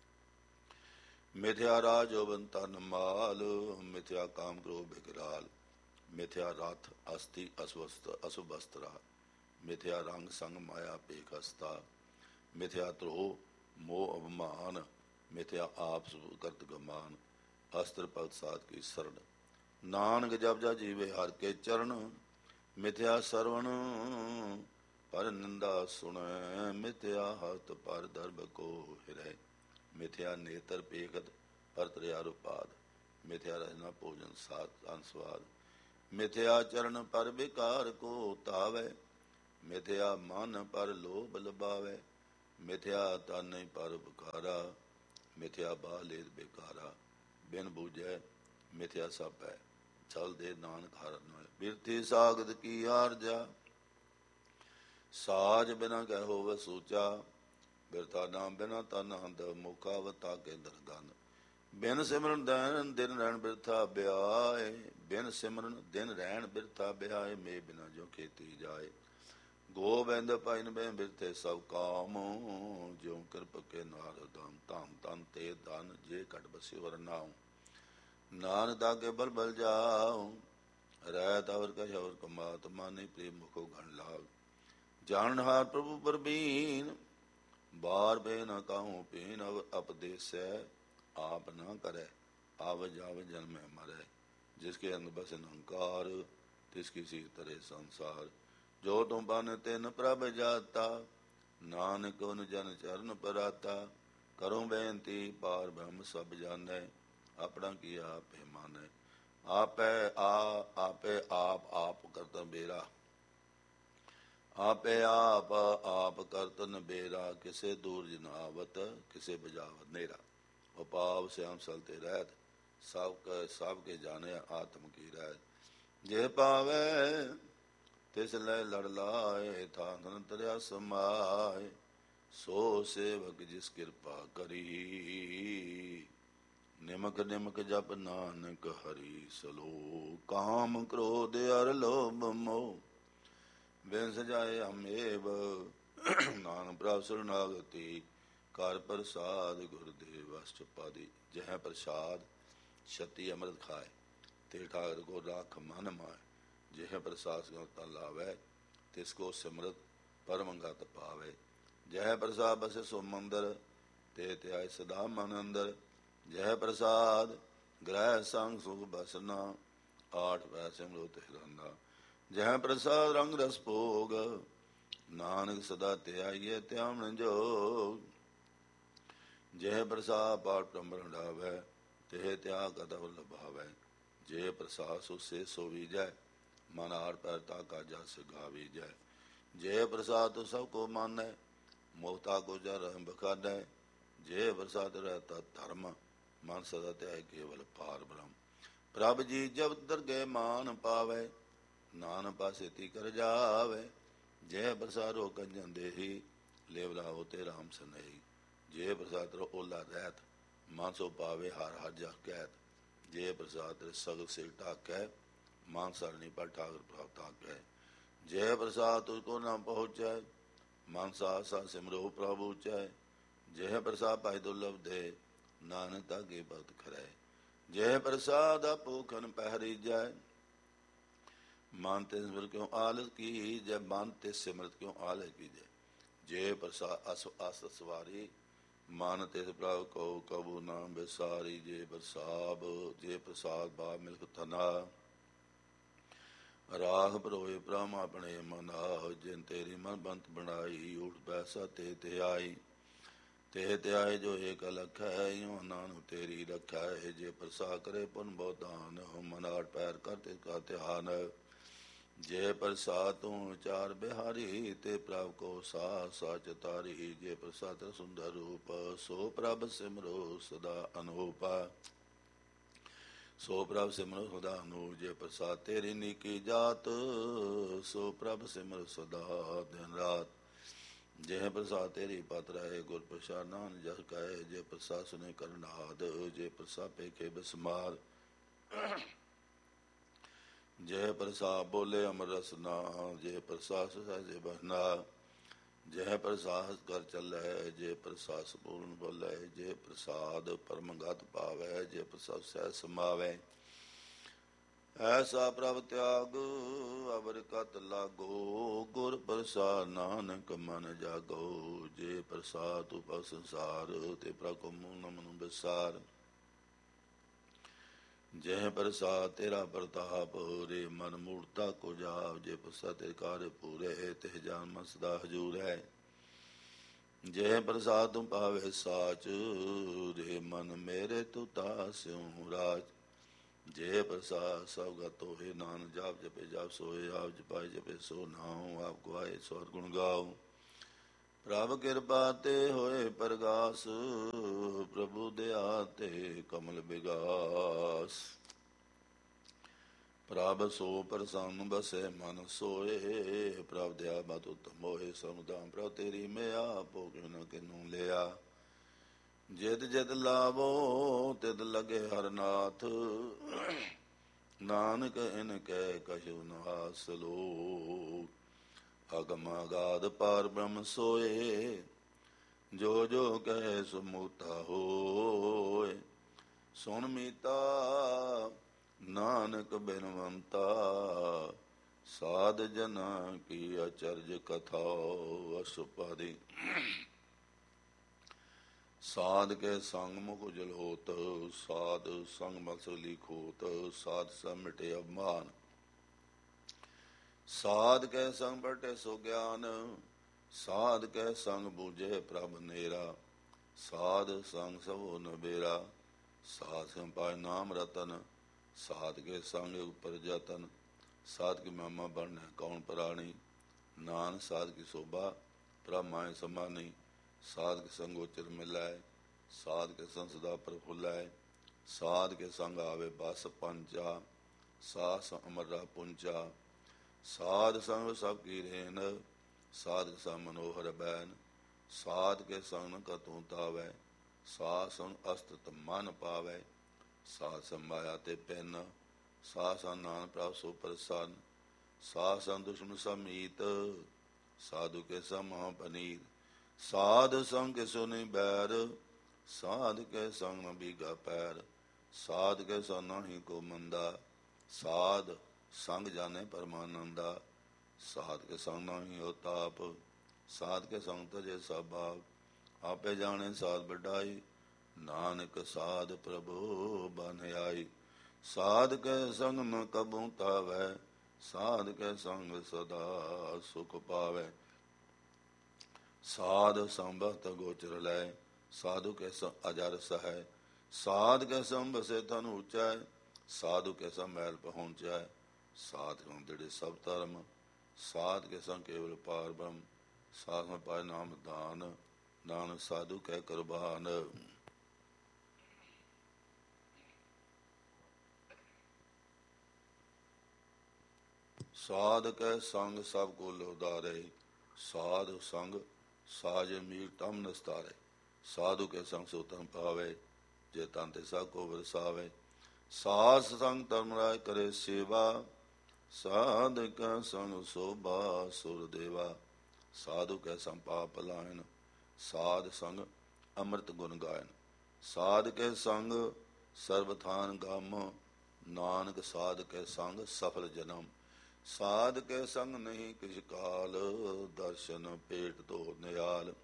ਮਿਥਿਆ ਰਾਜ ਜੋਬਨ ਤਨ ਮਾਲ, ਮਿਥਿਆ ਕਾਮ ਕ੍ਰੋਧ ਬਿਕਰਾਲ। ਮਿਥਿਆ ਰਥ ਅਸਥੀ ਅਸੁਭ ਅਸਤਰਾ, ਮਿਥਿਆ ਰੰਗ ਸੰਗ ਮਾਇਆ ਪੇਖ ਹਸਤਾ। ਮਿਥਿਆ ਧਰੋ ਮੋਹ ਅਭਮਾਨ, ਮਿਥਿਆ ਆਪ ਕਰਤ ਗਮਾਨ। ਅਸਤਰ ਭਗਤ ਸਾਧ ਕੀ ਸਰਣ, ਨਾਨਕ ਜਪ ਜਾ ਜੀਵੇ ਹਰ ਕੇ ਚਰਨ। ਮਿਥਿਆ ਸਰਵਣ ਪਰ ਨਿੰਦਾ ਸੁਣੈ, ਮਿਥਿਆ ਹਸਤ ਪਰ ਦਰਬ ਕੋ ਹਿਰੈ। ਮਿਥਿਆ ਨੇਤਰ ਪੇਖਤ ਪਰ ਤ੍ਰਿਆ ਰੁਪਾਦ, ਮਿਥਿਆ ਰਜਨਾ ਭੋਜਨ ਸਾਤ ਅਨਸਵਾਦ। ਮਿਥਿਆ ਚਰਨ ਪਰ ਵਿਕਾਰ ਕੋ ਧਾਵੈ, ਮਿਥਿਆ ਮਨ ਪਰ ਲੋਭ ਲਬਾਵੈ। ਮਿਥਿਆ ਤਨ ਪਰ ਬੁਖਾਰਾ, ਮਿਥਿਆ ਬਾਲੇਦ ਬੇਕਾਰਾ। ਬਿਨ ਬੂਝੈ ਮਿਥਿਆ ਸਭ ਹੈ, ਚਲ ਦੇ ਨਾਨਕ ਹਰਿ ਨਾਇ। ਬਿਰਥੀ ਸਾਗਤ ਕੀ ਆਰਜਾ, ਸਾਜ ਬਿਨਾ ਕਹਿ ਹੋਵੈ ਸੂਚਾ। ਬਿਰਥਾ ਨਾਮ ਬਿਨਾ ਤਨ ਹੰਦ, ਮੁਖਾਵਤਾ ਕੇ ਦਰਗੰਧ। ਬਿਨ ਸਿਮਰਨ ਦਿਨ ਰਹਿਣ ਬਿਰਥਾ ਬਿਆਏ, ਬਿਨ ਸਿਮਰਨ ਦਿਨ ਰਹਿਣ ਬਿਰਥਾ ਬਿਆਏ। ਮੇ ਬਿਨਾ ਜੋ ਖੇਤੀ ਜਾਏ, ਗੋਬਿੰਦ ਭਾਈ ਬੈ ਬਿਰਥੇ ਸਭ ਕਾਮ। ਜਿਉ ਕਿਰਪ ਕੇ ਨਾਰ ਦਾਮ, ਧਾਮ ਤਨ ਤੇ ਧਨ ਜੇ ਘਟ ਬਸੇ ਵਰ ਨਾਉ। ਨਾਨਕ ਦਾਗੇ ਬਲ ਬਲ ਜਾਉ, ਰਹਿ ਤਵਰ ਕਛ ਹੋਰ ਕਮਾਤ। ਮਾਨੇ ਪ੍ਰੇਮ ਮੁਖੋ ਗਣ ਲਾਭ, ਜਾਣਨ ਹਾਰ ਪ੍ਰਭੂ ਪਰਬੀਨ। ਬਾਰ ਬੇ ਨ ਕਾਹੂ ਪੀਨ, ਅਪਦੇਸੈ ਆਪ ਨਾ ਕਰੈ। ਆਵ ਜਾਵ ਜਨਮੈ ਮਰੈ, ਜਿਸਕੇ ਅੰਗ ਬਸ ਅਹੰਕਾਰ। ਤਿਸ ਕੀ ਸੀ ਤਰੇ ਸੰਸਾਰ, ਜੋ ਤੁਮ ਬਨ ਤਿਨ ਪ੍ਰਭ ਜਾਤਾ। ਨਾਨਕ ਉਨ ਜਨ ਚਰਨ ਪਰਾਤਾ। ਕਰੋ ਬੇਨਤੀ ਪਾਰ ਬ੍ਰਹਮ ਸਭ ਜਾਣੈ, ਆਪਣਾ ਕੀ ਆਪੇ ਮਾਨੈ। ਆਪੇ ਆਪ ਕਰਤ ਬੇਰਾ, ਆਪੇ ਆਪ ਕਰਤ ਨਬੇਰਾ। ਕਿਸੇ ਦੂਰ ਜਨਾਵਤ, ਕਿਸੇ ਬਜਾਵਤ ਨੇਰਾ। ਉਪਾਵ ਸਿਆਮ ਸਲ ਤੇ ਰਹਿਤ, ਸਭ ਕੇ ਜਾਣੇ ਆਤਮ ਕੀ ਰਹਿਤ। ਜੇ ਪਾਵੈ ਤਿਸ ਲੈ ਲੜ ਲਾਏ, ਥਾਨ ਤਰਿਆ ਸਮਾਏ। ਸੋ ਸੇਵਕ ਜਿਸ ਕਿਰਪਾ ਕਰੀ, ਨਿਮਕ ਨਿਮਕ ਜਪ ਨਾਨਕ ਹਰੀ ਸਲੋ। ਕਾਮ ਕ੍ਰੋਧ ਅਰ ਲੋਭ ਮੋਹ, ਬਿਨ ਸਜਾਏ ਹਮੇਵ। ਨਾਨਕ ਪ੍ਰਭ ਸਰਨਾਗਤੀ, ਕਰ ਪ੍ਰਸਾਦ ਗੁਰਦੇਵ ਅਸ਼ਟਪਦੀ। ਜਹ ਪ੍ਰਸਾਦ ਛਤੀ ਅੰਮ੍ਰਿਤ ਖਾਏ, ਤੇ ਠਾਕਰ ਕੋ ਰਾਖ ਮਨ ਮਾਏ। ਜਿਹ ਪ੍ਰਸਾਦ ਤਨ ਲਾਵੈ, ਤਿਸ ਕੋ ਸਿਮਰਤ ਪਰਮ ਗਤ ਪਾਵੇ। ਜਹ ਪ੍ਰਸਾਦ ਬਸੇ ਸੋ ਮੰਦਰ, ਤੇ ਧਿਆਏ ਸਦਾ ਮਨ ਅੰਦਰ। ਜਹ ਪ੍ਰਸਾਦ ਗ੍ਰਹਿ ਸੰਗ ਸੁਖ ਬਸਨਾ, ਆਠ ਵੈ ਸਿਮਰੋ ਤੇ ਰੰਨਾ। ਜਹ ਪ੍ਰਸਾਦ ਰੰਗ ਰਸ ਭੋਗ, ਨਾਨਕ ਸਦਾ ਧਿਆਈਏ ਧਿਆਵਨ ਜੋਗ। ਜਹ ਪ੍ਰਸਾਦ ਪਾਠ ਬ੍ਰਹਮ ਰੰਡਾਵੈ, ਤੇ ਤਿਆਗ ਅਦਬ ਲਭਾਵੈ। ਜੇ ਪ੍ਰਸਾਦ ਸੁਸੇ ਸੋ ਵੀਜੈ, ਮਨ ਆਰ ਪੈਰ ਤਾਕਾ ਜਸ ਗਾਵੀਜੈ। ਜੇ ਪ੍ਰਸਾਦ ਤੋ ਸਭ ਕੋ ਮਾਨੈ, ਮੋਹਤਾ ਕੋ ਜਰ ਬਖਾਨੈ। ਜੇ ਪ੍ਰਸਾਦ ਰਹਿਤਾ ਧਰਮ, ਮਨ ਸਦਾ ਧਿਆਇ ਕੇਵਲ ਪਾਰ ਬ੍ਰਹਮ। ਪ੍ਰਭ ਜੀ ਜਬ ਦਰਗਹਿ ਮਾਨ ਪਾਵੈ, ਨਾਨਕ ਪਾਸੇ ਤੀ ਕਰ ਜਾਵੇ। ਜੇ ਪ੍ਰਸਾਦੋ ਕੰਜਨ ਦੇਹੀ, ਲੇਵ ਲਾਓ ਤੇ ਰਾਮ ਸਨੇਹੀ। ਜੇ ਪ੍ਰਸਾਦ ਰੋ ਓਲਾ ਰਹਿਤ, ਮਨ ਸੋ ਪਾਵੇ ਹਰ ਹਰ ਜਹ ਕਹਿਤ। ਜੇ ਪ੍ਰਸਾਦ ਸਗਲ ਸਿਰ ਢਾਕੈ, ਮਾਨ ਸਰਣੀ ਪਰ ਠਾਕਰ ਪ੍ਰਭ ਤਾਕੈ। ਜੇ ਪ੍ਰਸਾਦ ਤੁਝ ਕੋ ਨ ਪਹੁੰਚੈ, ਮਨ ਸਾਸਾ ਸਿਮਰੋ ਪ੍ਰਭੂ ਚੈ, ਜਿਹ ਪ੍ਰਸਾਦ ਪਾਇ ਦੁਰਲਭ ਦੇ, ਨਾਨਕ ਤਾਗੇ ਭਗਤ ਖਰੈ। ਜਿਹ ਪ੍ਰਸਾਦ ਆਪੋਖਨ ਪਹਿਰੀ ਜੈ, ਮਨ ਤੇ ਸਿਮਰ ਕਿਉ ਆਲਸ ਕੀ ਜੈ, ਮਨ ਤੇ ਸਿਮਰਤ ਕਿਉ ਆਲਸ ਕੀ ਜੈ। ਜੇ ਪ੍ਰਸਾਦ ਅਸ ਆਸ ਸਵਾਰੀ, ਮਨ ਤੇ ਪ੍ਰਭ ਕਉ ਕਬੂ ਨਾਮ ਵਿਸਾਰੀ। ਜੇ ਪ੍ਰਸਾਦ ਜੇ ਪ੍ਰਸਾਦ ਬਾ ਮਿਲਕ ਥਨਾ, ਰਾਖ ਪਰੋਏ ਪ੍ਰਮ ਆਪਣੇ ਮਨਾ। ਜਿਨ ਤੇਰੀ ਮਨ ਬੰਤ ਬਣਾਈ, ਊਠ ਬੈਸਾ ਤੇ ਤੇ ਆਈ। ਤੇ ਤੇ ਆਏ ਜੋ ਏਕ ਲਖੈ, ਇਉ ਨਾਨਕ ਤੇਰੀ ਰਖੈ। ਜੇ ਪ੍ਰਸਾਦ ਕਰੇ ਪੁਨ ਬਹੁਦਾਨ, ਮਨ ਆਠ ਪੈਰ ਕਰ ਤੇ ਕਾ ਧਿਆਨ। ਜੇ ਪ੍ਰਸਾਦ ਤੂੰ ਵਿਚਾਰ ਬਿਹਾਰੀ, ਤੇ ਪ੍ਰਭ ਕੋ ਸਾਥ ਸਾਚ ਤਾਰੀ। ਜੇ ਪ੍ਰਸਾਦ ਸੁੰਦਰ ਰੂਪ, ਸੋ ਪ੍ਰਭ ਸਿਮਰੋ ਸਦਾ ਅਨੂਪ। ਸੋ ਪ੍ਰਭ ਸਿਮਰੋ ਸਦਾ ਅਨੂਪ। ਜੇ ਪ੍ਰਸਾਦ ਤੇਰੀ ਨੀਕੀ ਜਾਤ, ਸੋ ਪ੍ਰਭ ਸਿਮਰ ਸਦਾ ਦਿਨ ਰਾਤ। ਜੇ ਪ੍ਰਸਾਦ ਤੇਰੀ ਪਤ ਰਹੇ, ਗੁਰ ਪ੍ਰਸਾਦ ਨਾਨਕ ਜਸ ਕਹੇ। ਜੇ ਪ੍ਰਸਾਦ ਸੁਨੇ ਕਰਨਾਦ, ਜੇ ਪ੍ਰਸਾਦ ਪੇਖੇ ਬਿਸਮਾਰ। ਜੇ ਪ੍ਰਸਾਦ ਬੋਲੇ ਅਮਰ ਰਸਨਾ, ਜੇ ਪ੍ਰਸਾਦ ਸਹਿਜੇ ਬਹਨਾ। ਜੇ ਪ੍ਰਸਾਦ ਕਰ ਚੱਲੈ, ਜੇ ਪ੍ਰਸਾਦ ਸਪੂਰਨ ਬੋਲੇ। ਜੇ ਪ੍ਰਸਾਦ ਪਰਮਗਤ ਪਾਵੈ, ਜੇ ਪ੍ਰਸਾਦ ਸਹਿਜ ਸਮਾਵੈ। ਐਸਾ ਪ੍ਰਭ ਤਿਆਗ ਅਵਰ ਕਤ ਲਾਗੋ, ਗੁਰ ਪ੍ਰਸਾਦ ਨਾਨਕ ਮਨ ਜਾਗੋ। ਜੇ ਪ੍ਰਸਾਦ ਉਪਰ ਸੰਸਾਰ, ਤੇ ਪ੍ਰਭ ਕੋ ਮੂਹ ਨ ਮਨੁ ਵਿਸਾਰ। ਜਹ ਪ੍ਰਸਾਦ ਤੇਰਾ ਪ੍ਰਤਾਪ, ਰੇ ਮਨ ਮੂਰਤਾ ਕੋ ਜਾਪ। ਜੇ ਪ੍ਰਸਾਦ ਤੇਰੇ ਕਾਰਜ ਪੂਰੇ, ਤੇ ਜਾਨ ਮਨ ਸਦਾ ਹਜੂਰ ਹੈ। ਜੇ ਪ੍ਰਸਾਦ ਤੁਮ ਪਾਵੇ ਸਾਚ, ਰੇ ਮਨ ਮੇਰੇ ਤੂੰ ਤਾਸਿਉ ਰਾਜ। ਜੇ ਪ੍ਰਸਾਦ ਸਭ ਗਤ ਹੋਏ, ਨਾਨਕ ਜਾਪ ਜਪੇ ਜਾਪ ਸੋਏ। ਆਪ ਜਪਾਏ ਜਪੇ ਸੋ ਨਾਉ, ਆਪ ਗਵਾਏ ਸੋ ਹਰਿ ਗੁਣ ਗਾਉ। ਪ੍ਰਭ ਕਿਰਪਾ ਤੇ ਹੋਏ ਪ੍ਰਗਾਸ, ਪ੍ਰਭੂ ਦਇਆ ਤੇ ਕਮਲ ਬਿਗਾਸ। ਪ੍ਰਭ ਸੋ ਪ੍ਰਸੰਨ ਬਸੈ ਮਨ ਸੋਏ, ਪ੍ਰਭ ਦਇਆ ਬਤ ਉਤਮ ਹੋਏ। ਸਮੁਦਾਮ ਪ੍ਰਭ ਤੇਰੀ ਮਿਆ, ਭੋਗਿ ਨ ਕਿਨੂ ਲਿਆ। ਜਿਤ ਜਿਤ ਲਾਵੋ ਤਿਤ ਲਗੇ ਹਰ ਨਾਥ, ਨਾਨਕ ਇਨ ਕੈ ਕਛੁ ਨ ਹਾਸਲੋ। ਅਗਮ ਅਗਾਧ ਪਾਰ ਬ੍ਰਹਮ ਸੋਏ, ਜੋ ਜੋ ਕਹੈ ਸੋ ਮੂਤਾ ਹੋਏ। ਸੁਣ ਮੀਤਾ ਨਾਨਕ ਬਿਨਵੰਤਾ, ਸਾਧ ਜਨਾ ਕੀ ਅਚਰਜ ਕਥਾ। ਅਸੁਪਾਦਿ ਸਾਧ ਕੇ ਸੰਗ ਮੁਖ ਉਜਲ ਹੋਤ, ਸਾਧ ਸੰਗ ਮਸਲੀ ਖੋਤ। ਸਾਧ ਸਭ ਮਿਟੇ ਅਭਿਮਾਨ, ਸਾਧ ਕੈ ਸੰਗ ਬਟੇ ਸੋ ਗਿਆਨ। ਸਾਧ ਕੈ ਸੰਗ ਬੂਝੇ ਪ੍ਰਭ ਨੇਰਾ, ਸਾਧ ਸੰਗ ਸਭੋ ਨਬੇਰਾ। ਸਾਧ ਸੰਗ ਪਾਏ ਨਾਮ ਰਤਨ, ਸਾਧ ਕੇ ਸੰਗ ਉਪਰ ਜਤਨ। ਸਾਧ ਕੀ ਮਹਿਮਾ ਬਣੈ ਕੌਣ ਪ੍ਰਾਣੀ, ਨਾਨਕ ਸਾਧ ਕੀ ਸੋਭਾ ਪ੍ਰਭ ਮਾਇ ਸਮਾਨੀ। ਸਾਧ ਕੇ ਸੰਗ ਉਚਰ ਮਿਲੈ, ਸਾਧ ਕੇ ਸੰਗ ਸਦਾ ਪ੍ਰਫੁੱਲੈ। ਸਾਧ ਕੇ ਸੰਗ ਆਵੇ ਬਸ ਪੰਚਾ, ਸਾਸ ਅਮਰ ਰਾ ਪੁੰਚਾ। ਸਾਧ ਸੰਗ ਸਭ ਕੀ ਰੇਨ, ਸਾਧ ਕੇ ਸੰਗ ਮਨੋਹਰ ਬੈਨ। ਸਾਧ ਕੇ ਸੰਗ ਕਤੂ ਤਾਵੈ, ਸਾਧ ਸੰਗ ਅਸਤਿ ਮਨ ਪਾਵੈ। ਸਾਧ ਸੰਗ ਮਾਇਆ ਤੇ ਪੈਨ, ਸਾਧ ਸੰਗ ਨਾਨਕ ਪ੍ਰਭ ਸੋ ਪ੍ਰਸੰਨ। ਸਾਧ ਸੰਗ ਦੁਸ਼ਮਨ ਸਭ ਮੀਤ, ਸਾਧੂ ਕੇ ਸਭ ਮਹਾ ਪਨੀਤ। ਸਾਧ ਸੰਗ ਕੇ ਸੋ ਨਹੀਂ ਬੈਰ, ਸਾਧ ਕੇ ਸੰਗ ਨ ਬੀਗਾ ਪੈਰ। ਸਾਧ ਕੇ ਸੰਗ ਨਾਹੀ ਕੋ ਮੰਦਾ, ਸਾਧ ਸੰਗ ਜਾਣੇ ਪਰਮਾਨੰਦਾ। ਸਾਧ ਕੇ ਸੰਗ ਨਾਹੀ ਹੋ ਤਾਪ, ਸਾਧ ਕੇ ਸੰਗ ਤਜੇ ਸਭ ਭਾਵ। ਆਪੇ ਜਾਣੇ ਸਾਧ ਵਡਾਈ, ਨਾਨਕ ਸਾਧ ਪ੍ਰਭੂ ਬਨ ਆਈ। ਸਾਧ ਕੇ ਸੰਗ ਨ ਕਬੂ ਤਾਵੈ, ਸਾਧ ਕੇ ਸੰਗ ਸਦਾ ਸੁਖ ਪਾਵੈ। ਸਾਧ ਸੰਬਤ ਗੋਚਰ ਲੈ, ਸਾਧੂ ਕੇ ਸੰਗ ਅਜਰ ਸਹੈ। ਸਾਧ ਕੇ ਸੰਗ ਬਸੇ ਤਨ ਉਚੈ, ਸਾਧੂ ਕੇ ਸੰਗ ਮੈਲ ਪਹੁੰਚੈ। ਸਾਧ ਕੇ ਸੰਗ ਦ੍ਰਿੜ ਸਭ ਧਰਮ, ਸਾਧ ਕੇ ਸੰਗ ਕੇਵਲ ਪਾਰ ਬ੍ਰਹਮ। ਸਾਧ ਸੰਗ ਪਾਏ ਨਾਮ ਦਾਨ, ਨਾਨਕ ਸਾਧੂ ਕੈ ਕੁਰਬਾਨ। ਸਾਧ ਕੈ ਸੰਗ ਸਭ ਕੋ ਲੋਦਾਰੇ, ਸਾਧ ਸੰਗ ਸਾਜ ਮੀਰ ਤਮ ਨਸਤਾਰੇ। ਸਾਧੂ ਕੇ ਸੰਗ ਸੋ ਤਨ ਪਾਵੇ, ਜੇ ਤਨ ਤੇ ਸਭ ਕੋ ਵਰਸਾਵੇ। ਸਾਧ ਸੰਗ ਧਰਮ ਰਾਜ ਕਰੇ ਸੇਵਾ, ਸਾਧ ਕੈ ਸੰਗ ਸੋਭਾ ਸੁਰ ਦੇਵਾ। ਸਾਧੂ ਕੈ ਸੰਪਾਪ ਲਾਇਨ। ਸਾਧ ਸੰਗ ਅੰਮ੍ਰਿਤ ਗੁਣ ਗਾਇਨ। ਸਾਧ ਕੇ ਸੰਗ ਸਰਬਥਾਨ ਗਮ। ਨਾਨਕ ਸਾਧ ਕੇ ਸੰਗ ਸਫਲ ਜਨਮ। ਸਾਧ ਕੇ ਸੰਗ ਨਹੀਂ ਕਿਛ ਕਾਲ। ਦਰਸ਼ਨ ਪੇਟ ਧੋ ਨਿਹਾਲ।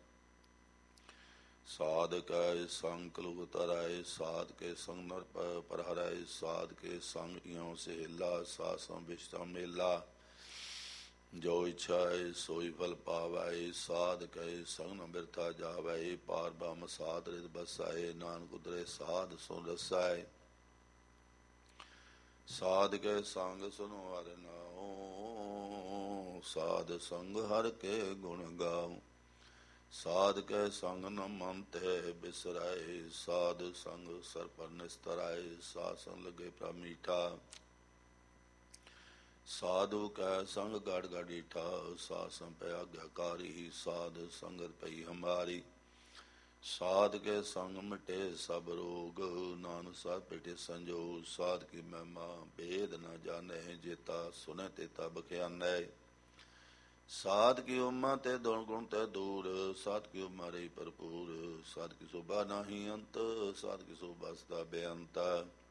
ਸਾਧ ਕੈ ਸੰਗ ਕਲੁ ਤਰਾਏ। ਸਾਧ ਕੇ ਸੰਗ ਨਰ ਪਰ ਹਰਾਏ। ਸਾਧ ਕੇ ਸੰਗ ਇਉ ਸਹੇਲਾ। ਸਾਸੰ ਬਿਸ਼ਟਾ ਮੇਲਾ। ਜੋ ਇਛਾਏ ਸੋਈ ਫਲ ਪਾਵੈ। ਸਾਧ ਕੈ ਸੰਗ ਨ ਬਿਰਥਾ ਜਾਵੈ। ਪਾਰ ਬ੍ਰਹਮ ਸਾਧ ਰਿਤ ਬਸਾਏ। ਨਾਨਕ ਉਤਰੇ ਸਾਧ ਸੋ ਰਸਾਏ। ਸਾਧ ਕੇ ਸੰਗ ਸੁਨੋ ਹਰਿ ਨਾਉ। ਸਾਧ ਸੰਗ ਹਰਿ ਕੇ ਗੁਣ ਗਾਉ। ਸਾਧ ਕੈ ਸੰਗ ਨ ਮਨ ਤੇ ਬਿਸਰਾਏ। ਸਾਧ ਸੰਗ ਸਰ ਪਰ ਨਿਸਤਰਾਏ। ਸਾਧ ਸੰਗ ਲਗੇ ਪ੍ਰਭ ਮੀਠਾ। ਸਾਧੂ ਕੈ ਸੰਗ ਗੜ ਗੜ ਡੀਠਾ। ਸਾਧ ਸੰਗ ਪੈ ਆਗਿਆਕਾਰੀ। ਸਾਧ ਸੰਗਤ ਪਈ ਹਮਾਰੀ। ਸਾਧ ਕੇ ਸੰਗ ਮਿਟੇ ਸਭ ਰੋਗ। ਨਾਨਕ ਸਾਧ ਪਿਟੇ ਸੰਜੋਗ। ਸਾਧ ਕੀ ਮਹਿਮਾ ਭੇਦ ਨ ਜਾਣੈ। ਜੇਤਾ ਸੁਨੈ ਤੇਤਾ ਬਖਿਆਨੈ। ਸਾਧ ਕੀ ਉਮਾ ਤੇ ਦੁਣ ਗੁਣ ਤੇ ਦੂਰ। ਸਾਧ ਕੀ ਉਮਾ ਰਹੀ ਭਰਪੂਰ। ਸਾਧ ਕੀ ਸੋਭਾ ਨਾਹੀ ਅੰਤ। ਸਾਧ ਕੀ ਸੋਭਾ ਸਦਾ ਬੇਅੰਤ।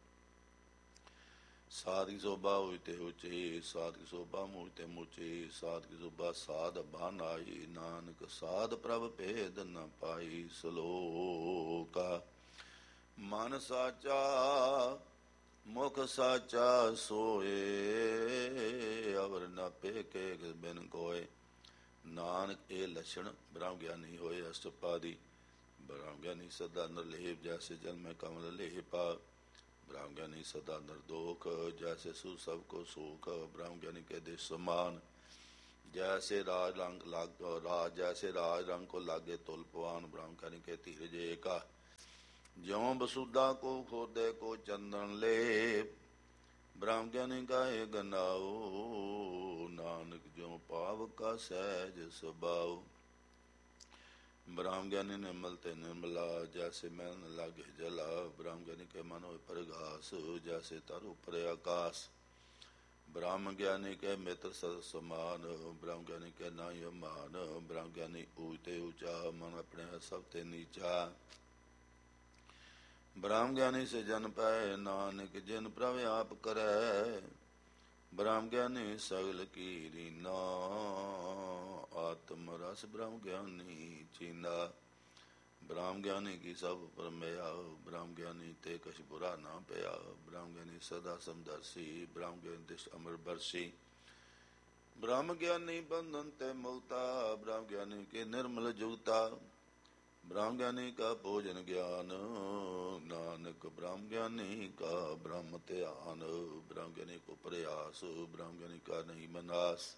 ਸਾਧ ਕੀ ਸੋਭਾ ਹੋਈ ਤੇ ਉਚੀ। ਸਾਧ ਕੀ ਸੋਭਾ ਮੂਝ ਤੇ ਮੁਚੀ। ਸਾਧ ਕੀ ਸੋਭਾ ਸਾਧ ਬਾਨਾਈ। ਨਾਨਕ ਸਾਧ ਪ੍ਰਭ ਭੇਦ ਨ ਪਾਈ। ਸਲੋਕ ਮਨ ਸਾਚਾ ਮੁਖ ਸਾਚਾ ਸੋਏ। ਅਵਰ ਨ ਪੇਕੇ ਬਿਨ ਕੋਏ। ਨਾਨਕ ਇਹ ਲੱਛਣ ਬ੍ਰਹਮ ਗਿਆਨੀ ਹੋਏ। ਅਸ਼ਟਪਾਦੀ ਬ੍ਰਹਮ ਗਿਆਨੀ ਸਦਾ ਨਿਰਲੇਪ। ਜੈਸੇ ਜਲ ਮੈਂ ਕਮਲ ਲੇਪਾ। ਬ੍ਰਹਮ ਗਿਆਨੀ ਸਦਾ ਨਿਰਦੋਖ। ਜੈਸੇ ਸੂ ਸਭ ਕੋ ਸੂਖ। ਬ੍ਰਹਮ ਗਿਆਨੀ ਕੇ ਦੇਸ਼ ਸਮਾਨ। ਜੈਸੇ ਰਾਜ ਰੰਗ ਕੋ ਲਾਗੇ ਤੁਲ ਪਵਾਨ। ਬ੍ਰਹਮ ਗਿਆਨੀ ਕੇ ਧੀਰਜ ਏਕਾ। ਜਿਉ ਬਸੁਦਾ ਕੋ ਖੋਦੇ ਕੋ ਚੰਦਨ ਲੇਪ। ਬ੍ਰਹਮ ਗਿਆਨੀ ਗਾਏ ਗਨਾਉ। ਨਾਨਕ ਜਿਉ ਪਾਵ ਕਾ ਸਹਿਜ ਸੁਭਾਉ। ਬ੍ਰਹਮ ਗਿਆਨੀ ਨਿਰਮਲ ਤੇ ਨਿਰਮਲਾ। ਜੈਸੇ ਮੈਲ ਨ ਲਾਗੇ ਜਲਾ। ਬ੍ਰਹਮ ਗਿਆਨੀ ਕੇ ਮਨ ਹੋਏ ਪ੍ਰਗਾਸ। ਜੈਸੇ ਤਰ ਉਪਰ ਆਕਾਸ। ਬ੍ਰਹਮ ਗਿਆਨੀ ਕੇ ਮਿੱਤਰ ਸਦ ਸਮਾਨ। ਬ੍ਰਹਮ ਗਿਆਨੀ ਕੇ ਨਾਹੀ ਅਮਾਨ। ਬ੍ਰਹਮ ਗਿਆਨੀ ਊਚ ਤੇ ਊਚਾ। ਮਨ ਆਪਣੇ ਸਭ ਤੇ ਨੀਚਾ। ਬ੍ਰਹਮ ਗਿਆਨੀ ਸੇ ਜਨ ਪੈ। ਨਾਨਕ ਜਿਨ ਪ੍ਰਭ ਆਪ ਕਰੈ। ਬ੍ਰਹਮ ਗਿਆਨੀ ਸਗਲ ਕੀ ਰੀਨਾ। ਆਤਮ ਰਸ ਬ੍ਰਹਮ ਗਿਆਨੀ ਚੀਨਾ। ਬ੍ਰਹਮ ਗਿਆਨੀ ਕੀ ਸਭ ਪਰਮਿਆ। ਬ੍ਰਹਮ ਗਿਆਨੀ ਤੇ ਕਛ ਬੁਰਾ ਨਾ ਪਿਆ। ਬ੍ਰਹਮ ਗਿਆਨੀ ਸਦਾ ਸਮਦਰਸੀ। ਬ੍ਰਹਮ ਗਿਆਨੀ ਦਿਸ਼ ਅਮਰ ਬਰਸੀ। ਬ੍ਰਹਮ ਗਿਆਨੀ ਬੰਧਨ ਤੇ ਮੁਕਤਾ। ਬ੍ਰਹਮ ਗਿਆਨੀ ਕੇ ਨਿਰਮਲ ਜੁਗਤਾ। ਬ੍ਰਹਮ ਗਿਆਨੀ ਕਾ ਭੋਜਨ ਗਿਆਨ। ਨਾਨਕ ਬ੍ਰਹਮ ਗਿਆਨੀ ਕਾ ਬ੍ਰਹਮ ਧਿਆਨ। ਬ੍ਰਹਮ ਗਿਆਨੀ ਕੋ ਪ੍ਰਯਾਸ। ਬ੍ਰਹਮ ਗਿਆਨੀ ਕਾ ਨਹੀਂ ਮਨਾਸ।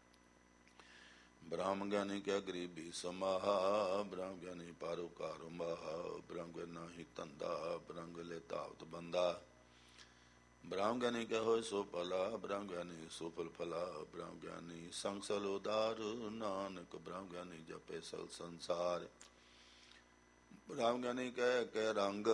ਬ੍ਰਹਮ ਗਿਆਨੀ ਕੈ ਗਰੀਬੀ ਸਮਾਹਾ। ਬ੍ਰਹਮ ਗਿਆਨੀ ਪਰਉਕਾਰ ਮਾਹਾ। ਬ੍ਰਹਮ ਗਿਆਨੀ ਨਾਹੀ ਧੰਦਾ। ਬ੍ਰਹਮ ਗਿਆਨੀ ਧਾਵਤ ਬੰਦਾ। ਬ੍ਰਹਮ ਗਿਆਨੀ ਕੈ ਹੋਇ ਸੋ ਭਲਾ। ਬ੍ਰਹਮ ਗਿਆਨੀ ਸੋ ਫਲ ਫਲਾ। ਬ੍ਰਹਮ ਗਿਆਨੀ ਸੰਗ ਸਲ ਉਦਾਰ। ਨਾਨਕ ਬ੍ਰਹਮ ਗਿਆਨੀ ਜਪੇ ਸਗਲ ਸੰਸਾਰ। ਬ੍ਰਹਮ ਗਿਆਨੀ ਕੈ ਰੰਗ।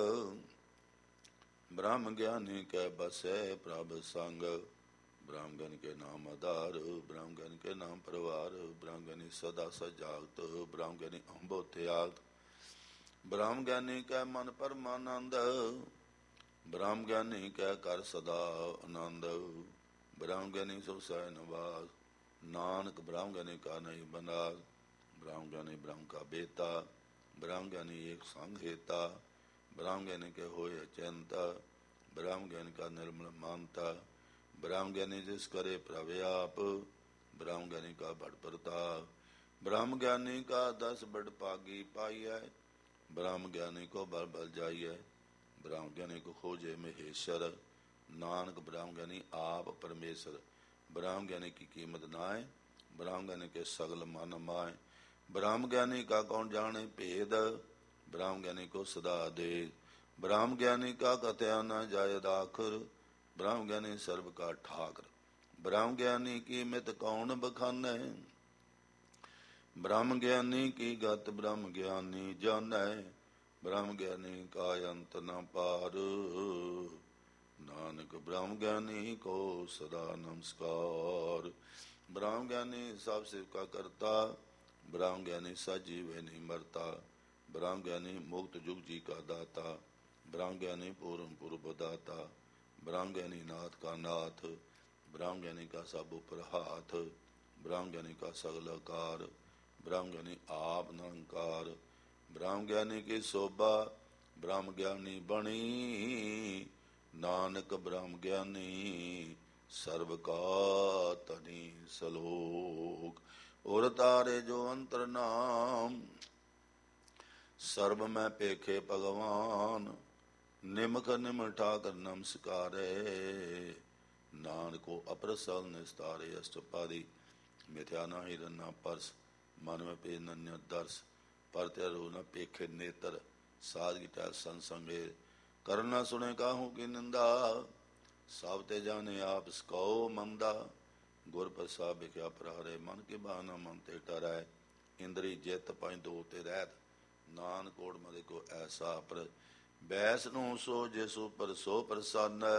ਬ੍ਰਹਮ ਗਿਆਨੀ ਕੈ ਬਸੈ ਪ੍ਰਭ ਸੰਗ। ਬ੍ਰਹਮ ਗਿਆਨੀ ਕੇ ਨਾਮ ਆਧਾਰ। ਬ੍ਰਹਮ ਗਿਆਨੀ ਕੇ ਨਾਮ ਪਰਵਾਰ। ਬ੍ਰਹਮ ਗਿਆਨੀ ਸਦਾ ਸਜਾਗਤ। ਬ੍ਰਹਮ ਗਿਆਨੀ ਅੰਭੋ ਤਿਆਗਤ। ਬ੍ਰਹਮ ਗਿਆਨੀ ਕੈ ਮਨ ਪਰਮਾਨੰਦ। ਬ੍ਰਹਮ ਗਿਆਨੀ ਕੈ ਕਰ ਸਦਾ ਆਨੰਦ। ਬ੍ਰਹਮ ਗਿਆਨੀ ਸੁਖ ਸਹਿ ਨਿਵਾਸ। ਨਾਨਕ ਬ੍ਰਹਮ ਗਿਆਨੀ ਕਾ ਨਹੀਂ ਬਨਾਸ। ਬ੍ਰਹਮ ਗਿਆਨੀ ਬ੍ਰਹਮ ਕਾ ਬੇਤਾ। ਬ੍ਰਹਮ ਗਿਆਨੀ ਏਕ ਸੰਗ ਹੇਤਾ। ਬ੍ਰਹਮ ਗਿਆਨੀ ਕੇ ਹੋਏ ਅਚਿੰਤਾ। ਬ੍ਰਹਮ ਗਿਆਨੀ ਕਾ ਨਿਰਮਲ ਮਾਨਤਾ। ਬ੍ਰਹਮ ਗਿਆਨੀ ਜਿਸ ਕਰੇ ਪ੍ਰਭ ਆਪ। ਬ੍ਰਹਮ ਗਿਆਨੀ ਕਾ ਬੜ ਪ੍ਰਤਾਪ। ਬ੍ਰਹਮ ਗਿਆਨੀ ਕਾ ਦਸ ਬੜ ਭਾਗੀ ਪਾਈਐ। ਬ੍ਰਹਮ ਗਿਆਨੀ ਕੋ ਬਲ ਬਲ ਜਾਈਐ। ਬ੍ਰਹਮ ਗਿਆਨੀ ਕੋ ਖੋਜੇ ਮਹੇਸ਼ਰ। ਨਾਨਕ ਬ੍ਰਹਮ ਗਿਆਨੀ ਆਪ ਪਰਮੇਸ਼ਰ। ਬ੍ਰਹਮ ਗਿਆਨੀ ਕੀ ਕੀਮਤ ਨਾਏ। ਬ੍ਰਹਮ ਗਿਆਨੀ ਕੇ ਸਗਲ ਮਨ ਮਾਏ। ਬ੍ਰਹਮ ਗਿਆਨੀ ਕਾ ਕੌਣ ਜਾਣੇ ਭੇਦ। ਬ੍ਰਹਮ ਗਿਆਨੀ ਕੋ ਸਦਾ ਦੇ। ਬ੍ਰਹਮ ਗਿਆਨੀ ਕਾ ਕਥਿਆ ਨ ਜਾਇ ਦਾਖਰ। ਬ੍ਰਹਮ ਗਿਆਨੀ ਸਰਬ ਕਾ ਠਾਕਰ। ਬ੍ਰਹਮ ਗਿਆਨੀ ਕੀ ਮਿਤ ਕੌਣ ਬਖਾਨੈ। ਬ੍ਰਹਮ ਗਿਆਨੀ ਕੀ ਗਤ ਬ੍ਰਹਮ ਗਿਆਨੀ ਜਾਣੈ। ਬ੍ਰਹਮ ਗਿਆਨੀ ਕਾ ਅੰਤ ਨ ਪਾਰ। ਨਾਨਕ ਬ੍ਰਹਮ ਗਿਆਨੀ ਕੋ ਸਦਾ ਨਮਸਕਾਰ। ਬ੍ਰਹਮ ਗਿਆਨੀ ਸਭ ਸਿਵ ਕਾ ਕਰਤਾ। ब्रह्म ज्ञानी सजीवे नहीं मरता, ब्रह्म ज्ञानी मुक्त जुग जी का दाता, ब्रह्म ज्ञानी पूर्ण पूर्व दाता, ब्रह्म ज्ञानी नाथ का नाथ, ब्रह्म ज्ञानी का सब ऊपर हाथ, ब्रह्म ज्ञानी का सगल आकार, ब्रह्म ज्ञानी आप निरंकार, ब्रह्म ज्ञानी की शोभा ब्रह्म ज्ञानी बणी, नानक ब्रह्म ज्ञानी सर्व का तनि सलोक। और तारे जो अंतर नाम, सर्व में पेखे भगवान, निमख निम ठाकर नमस्कारे, नानको अप्रसल निस्तारे। अष्टपादी मिथ्या न हिरन न परस, मन में पे नन्य दर्श, परते रो न पेखे नेत्र, साध गिटा संसंगे, करना सुने काहू की निंदा, सावते जाने आप सको मंदा, गुर प्रसाद बिख्या प्रहारे, मन के बहाना मन ते टराय, इंद्री जित पाई दो ते रहत, नान कोड़ मरे को ऐसा पर, बैस नु सो जिसु पर सो प्रसन्न,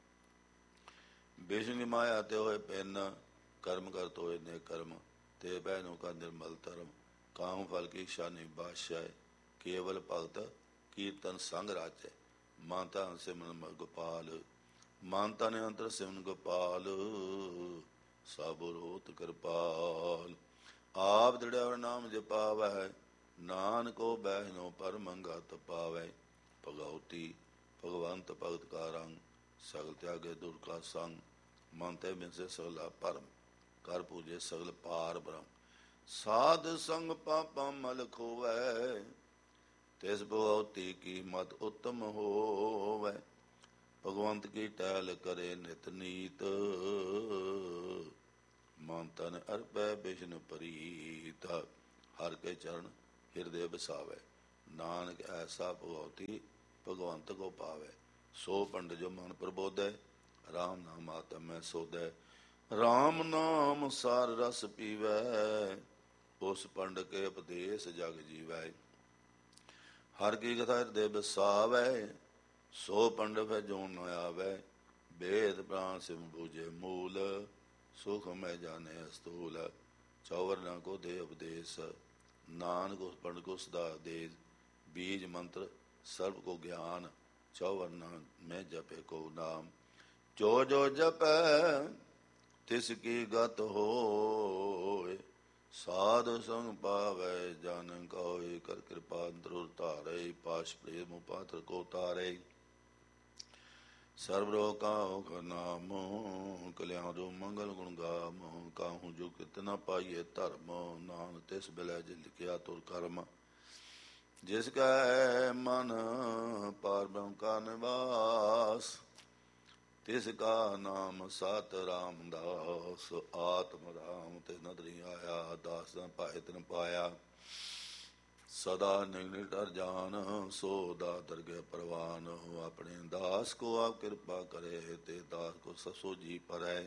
विष्णु माया ते होए पेन, कर्म करत होए ने कर्म, ते बहनों का निर्मल धर्म, काहू फल की शानी बादशाह, केवल भगत कीर्तन संग राजै, मानता सिमरन गोपाल, मानता ने अंतर सिमरन गोपाल, साबुरोत कृपाल। आप दृढ़ नाम जपावै, नानको बहनो पर मंगत पावै, भगवती भगवंत भगत का रंग, सगल त्यागे दुर का संग, मानते में से सगला परम, कर पूजे सगल पार ब्रह्म, साध संग पापा मल खोवै, तिस भगवती की मत उत्तम होवै, भगवंत की टहल करे नित नीत, मन तन अर्पै विष्णु प्रीत, हर के चरण हृदय बसावै, नानक ऐसा भगवती भगवंत को पावै, सो पंड जो मन प्रबोधै, राम नाम आत्म में सोधै, राम नाम सार रस पीवै, उस पंड के उपदेश जग जीवै, हर की कथा हृदय बसावै, सो पंड भै जो न आवै, वेद प्राण सिम बूझे मूल, सुख में जाने स्थूल, चौवरना को दे उपदेश, नानक उस पंड को सदा देश, बीज मंत्र सर्व को ज्ञान, चौवरना में जपे को नाम, जो जो जपै तिसकी गत होय, साधु संग पावै जन कोय, कर कृपा ध्रुव तारे, पाश प्रेम पात्र को तारे, सर्वलोक नाम, कल्याण मंगल गुण गाम, काहू जो कितना पाइये धर्म, नान तिस बिलै लिखिया तुर कर्म, जिसका है मन पार ब्रह्म का निवास, तिसका नाम सात रामदास, आत्म राम ते नदरी आया, दास न पाए तिन पाया, सदा निगनिटर जान, सो दातर के परवान, अपने दास को आप कृपा करे, ते दास को ससो जी परै,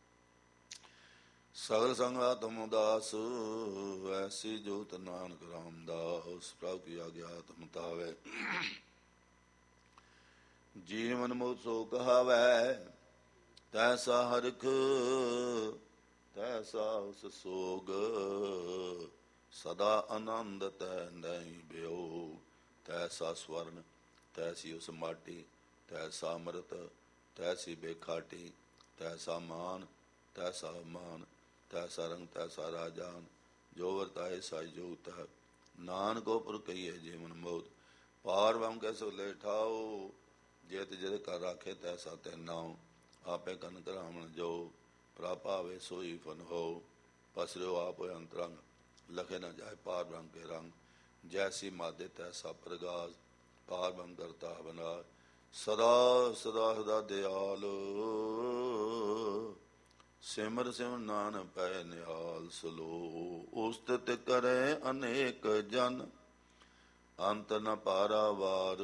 सगल संग आत्म दास, ऐसी जोत नानक रामदास, प्रभु की आज्ञा आत्म तावै, जीवन मुक्त सो कहावै, तैसा हरख तैसा उस सोग, सदा आनंद तै नहीं वियोग, तैसा स्वर्ण तैसी उस माटी, तैसा अमृत तैसी बेखाटी, तैसा मान तैसा मान, तैसा रंग तैसा राजान, जो वर्ताए साई जोत है, नानको पुर कहिए जीवन मोत, पार बम कैसो ले ठाओ, जेत जित कर राखे तैसा तै नाव, आपे कन करावण जो, प्रापावे सोई फन हो, पसरो आप अंतरंग, लखे न जाए पार ब्रह्म के रंग, जैसी मादे तैसा प्रगास, पार ब्रह्म करता बनास, सदा सदा सदा दयाल, सिमर सिमर नानक पै निहाल, सलो उस्तित करे अनेक जन, अंत न पारावार,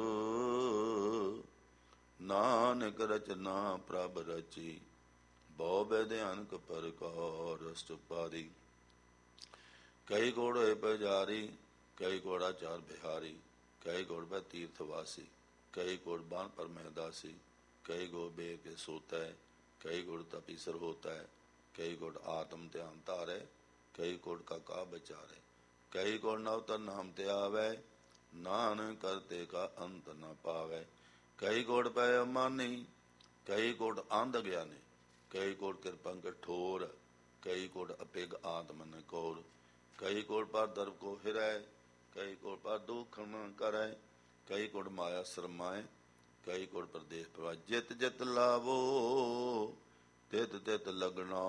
नानक रचना प्रभ रची, बहु बेध्यानक परकार। अष्टपादी कई घोड़े पुजारी, कई घोड़ा चार बिहारी, कई घोड़ पे तीर्थवासी, कई घोड़ बान पर महदासी, कई घोड़ बेर के सोता है, कई घोड़ तपीसर होता है, कई घोड़ आत्म ध्यान तारे, ਕਈ ਕੋਟ ਕਾ ਵਿਚਾਰੇ। ਕਈ ਕੋਟ ਨਵਤਰ ਨਾਮ ਤੇ ਆਵੈ, ਨਾਨਕ ਕਰਤੇ ਕਾ ਅੰਤ ਨ ਪਾਵੈ। ਕਈ ਕੋਟ ਪੈ ਅਮਾਨੀ, ਕਈ ਕੋਟ ਅੰਧ ਗਿਆਨੀ। ਕਈ ਕੋਟ ਕਿਰਪਾ ਕਠੋਰ, ਕਈ ਕੋਟ ਅਪਿਗ ਆਤਮਨ ਕੋਰ। ਕਈ ਕੋਟ ਪਰ ਦਰਬ ਕੋ ਹਿਰੈ, ਕਈ ਕੋਟ ਪਰ ਦੁਖ ਨ ਕਰੈ। ਕਈ ਕੋਟ ਮਾਇਆ ਸਰਮਾਏ, ਕਈ ਕੋਟ ਪ੍ਰਦੇਸ਼ ਪ੍ਰਵਾਹ। ਜਿਤ ਜਿਤ ਲਾਵੋ ਤਿਤ ਤਿਤ ਲਗਣਾ,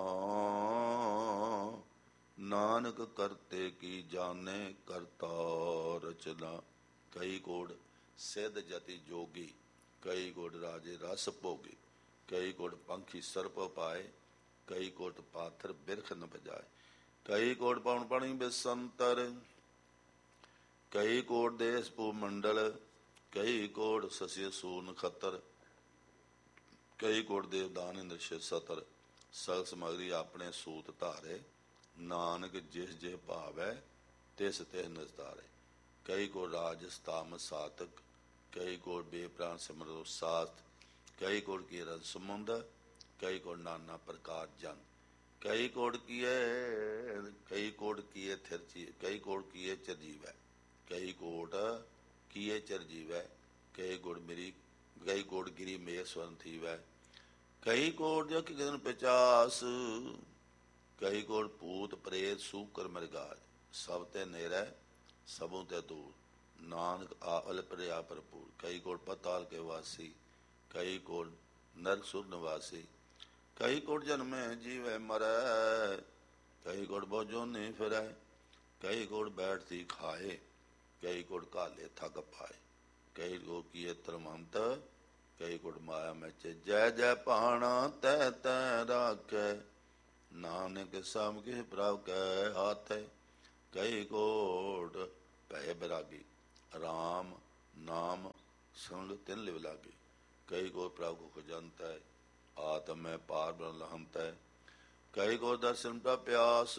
ਨਾਨਕ ਕਰਤੇ ਕੀ ਜਾਣੇ ਕਰਤਾ ਰਚਨਾ। ਕਈ ਕੋਟ ਸਿੱਧ ਜਤੀ ਜੋਗੀ, ਕਈ ਕੋਟ ਰਾਜੇ ਰਸ ਭੋਗੀ। ਕਈ ਕੋਟ ਪੰਖੀ ਸਰਪ ਪਾਏ, ਕਈ ਕੋਟ ਪਾਥਰ ਬਿਰਖ ਨ ਬਜਾਏ। ਕਈ ਕੋਟ ਪਉਣ ਪਣੀ ਬਿਸੰਤਰ, ਕਈ ਕੋਟ ਦੇਸ ਭੂ ਮੰਡਲ। ਕਈ ਕੋਟ ਸਸਿ ਸੂ ਨਖੱਤਰ, ਕਈ ਕੋਟ ਦੇਵਦਾਨ ਇੰਦਰ ਸ਼ਿਵ ਸਤਰ। ਸਗਲ ਸਮਗਰੀ ਆਪਣੇ ਸੂਤ ਧਾਰੇ, ਨਾਨਕ ਜਿਸ ਜੇ ਭਾਵੈ ਤਿਸ ਤਿਸ ਨਿਸਤਾਰੇ। ਕਈ ਕੋਟ ਰਾਜ ਸਤਾਮ ਸਾਤਕ, ਕਈ ਕੋਟ ਬੇਪ੍ਰਾਨ ਸਿਮਰੋ ਸਾਸਤ। ਕਈ ਕੋਟ ਕੀ ਰਸ ਸਮੁੰਦ, ਕਈ ਕੋਟ ਨਾਨਾ ਪ੍ਰਕਾਰ ਜਨ। ਕਈ ਕੋਟ ਕੀਏ, ਕਈ ਕੋਟ ਕੀਏ ਥਿਰਚੀ, ਕਈ ਕੋਟ ਕੀਏ ਚਰਜੀਵੈ। ਕਈ ਕੋਟ ਕੀਏ ਚਰਜੀਵੈ, ਕਈ ਕੋਟ ਮੇਰੀ, ਕਈ ਕੋਟ ਗਿਰੀ ਮੇਰ ਸਵਰਨ ਥੀਵੈ। ਕਈ ਕੋਟ ਜਗ ਗਗਨ ਪਿਚਾਸ, ਕਈ ਕੋਟ ਭੂਤ ਪ੍ਰੇਤ ਸੂਕਰ ਮ੍ਰਿਗਾਜ। ਸਭ ਤੇ ਨੇਰੈ ਸਭੋਂ ਤੇ ਦੂਰ, ਨਾਨਕ ਆਵਲ ਪ੍ਰਿਆ ਭਰਪੂਰ। ਕਈ ਕੋਟ ਪਤਾਲ ਕੇ ਵਾਸੀ, ਕਈ ਕੋਟ ਨਰਕ ਸੁਰ ਨਿਵਾਸੀ। ਕਈ ਕੋਟ ਜਨਮੈ ਜੀਵੈ ਮਰੈ, ਕਈ ਕੋਟ ਬਹੁ ਜੋਨੀ ਫਿਰੈ। ਕਈ ਕੋਟ ਬੈਠਤੀ ਖਾਏ, ਕਈ ਕੋਟ ਘਾਲੇ ਥਕ ਪਾਏ। ਕਈ ਕੋਟ ਕੀਏ ਧਰਮੰਤ, ਕਈ ਕੋਟ ਮਾਇਆ ਮੈਚੇ। ਜੈ ਜੈ ਭਾਣਾ ਤੈ ਤੈ ਰਾਖੈ, ਨਾਨਕ ਸਭ ਕਿਛ ਪ੍ਰਭ ਕੈ ਹਾਥੈ। ਕਈ ਕੋਟ ਭੈ ਬੈਰਾਗੀ, ਰਾਮ ਨਾਮ ਸੰਗ ਤਿਨ ਲਿਵ ਲਾਗੇ। ਕਈ ਕੋਟ ਪ੍ਰਭ ਕੋ ਖਜੰਤੈ, ਆਤਮ ਮੈਂ ਪਾਰ ਬ੍ਰਹਮ ਲਹੰਤੈ। ਕਈ ਕੋਟ ਦਰਸ਼ਨ ਪ੍ਰਭ ਪਿਆਸ,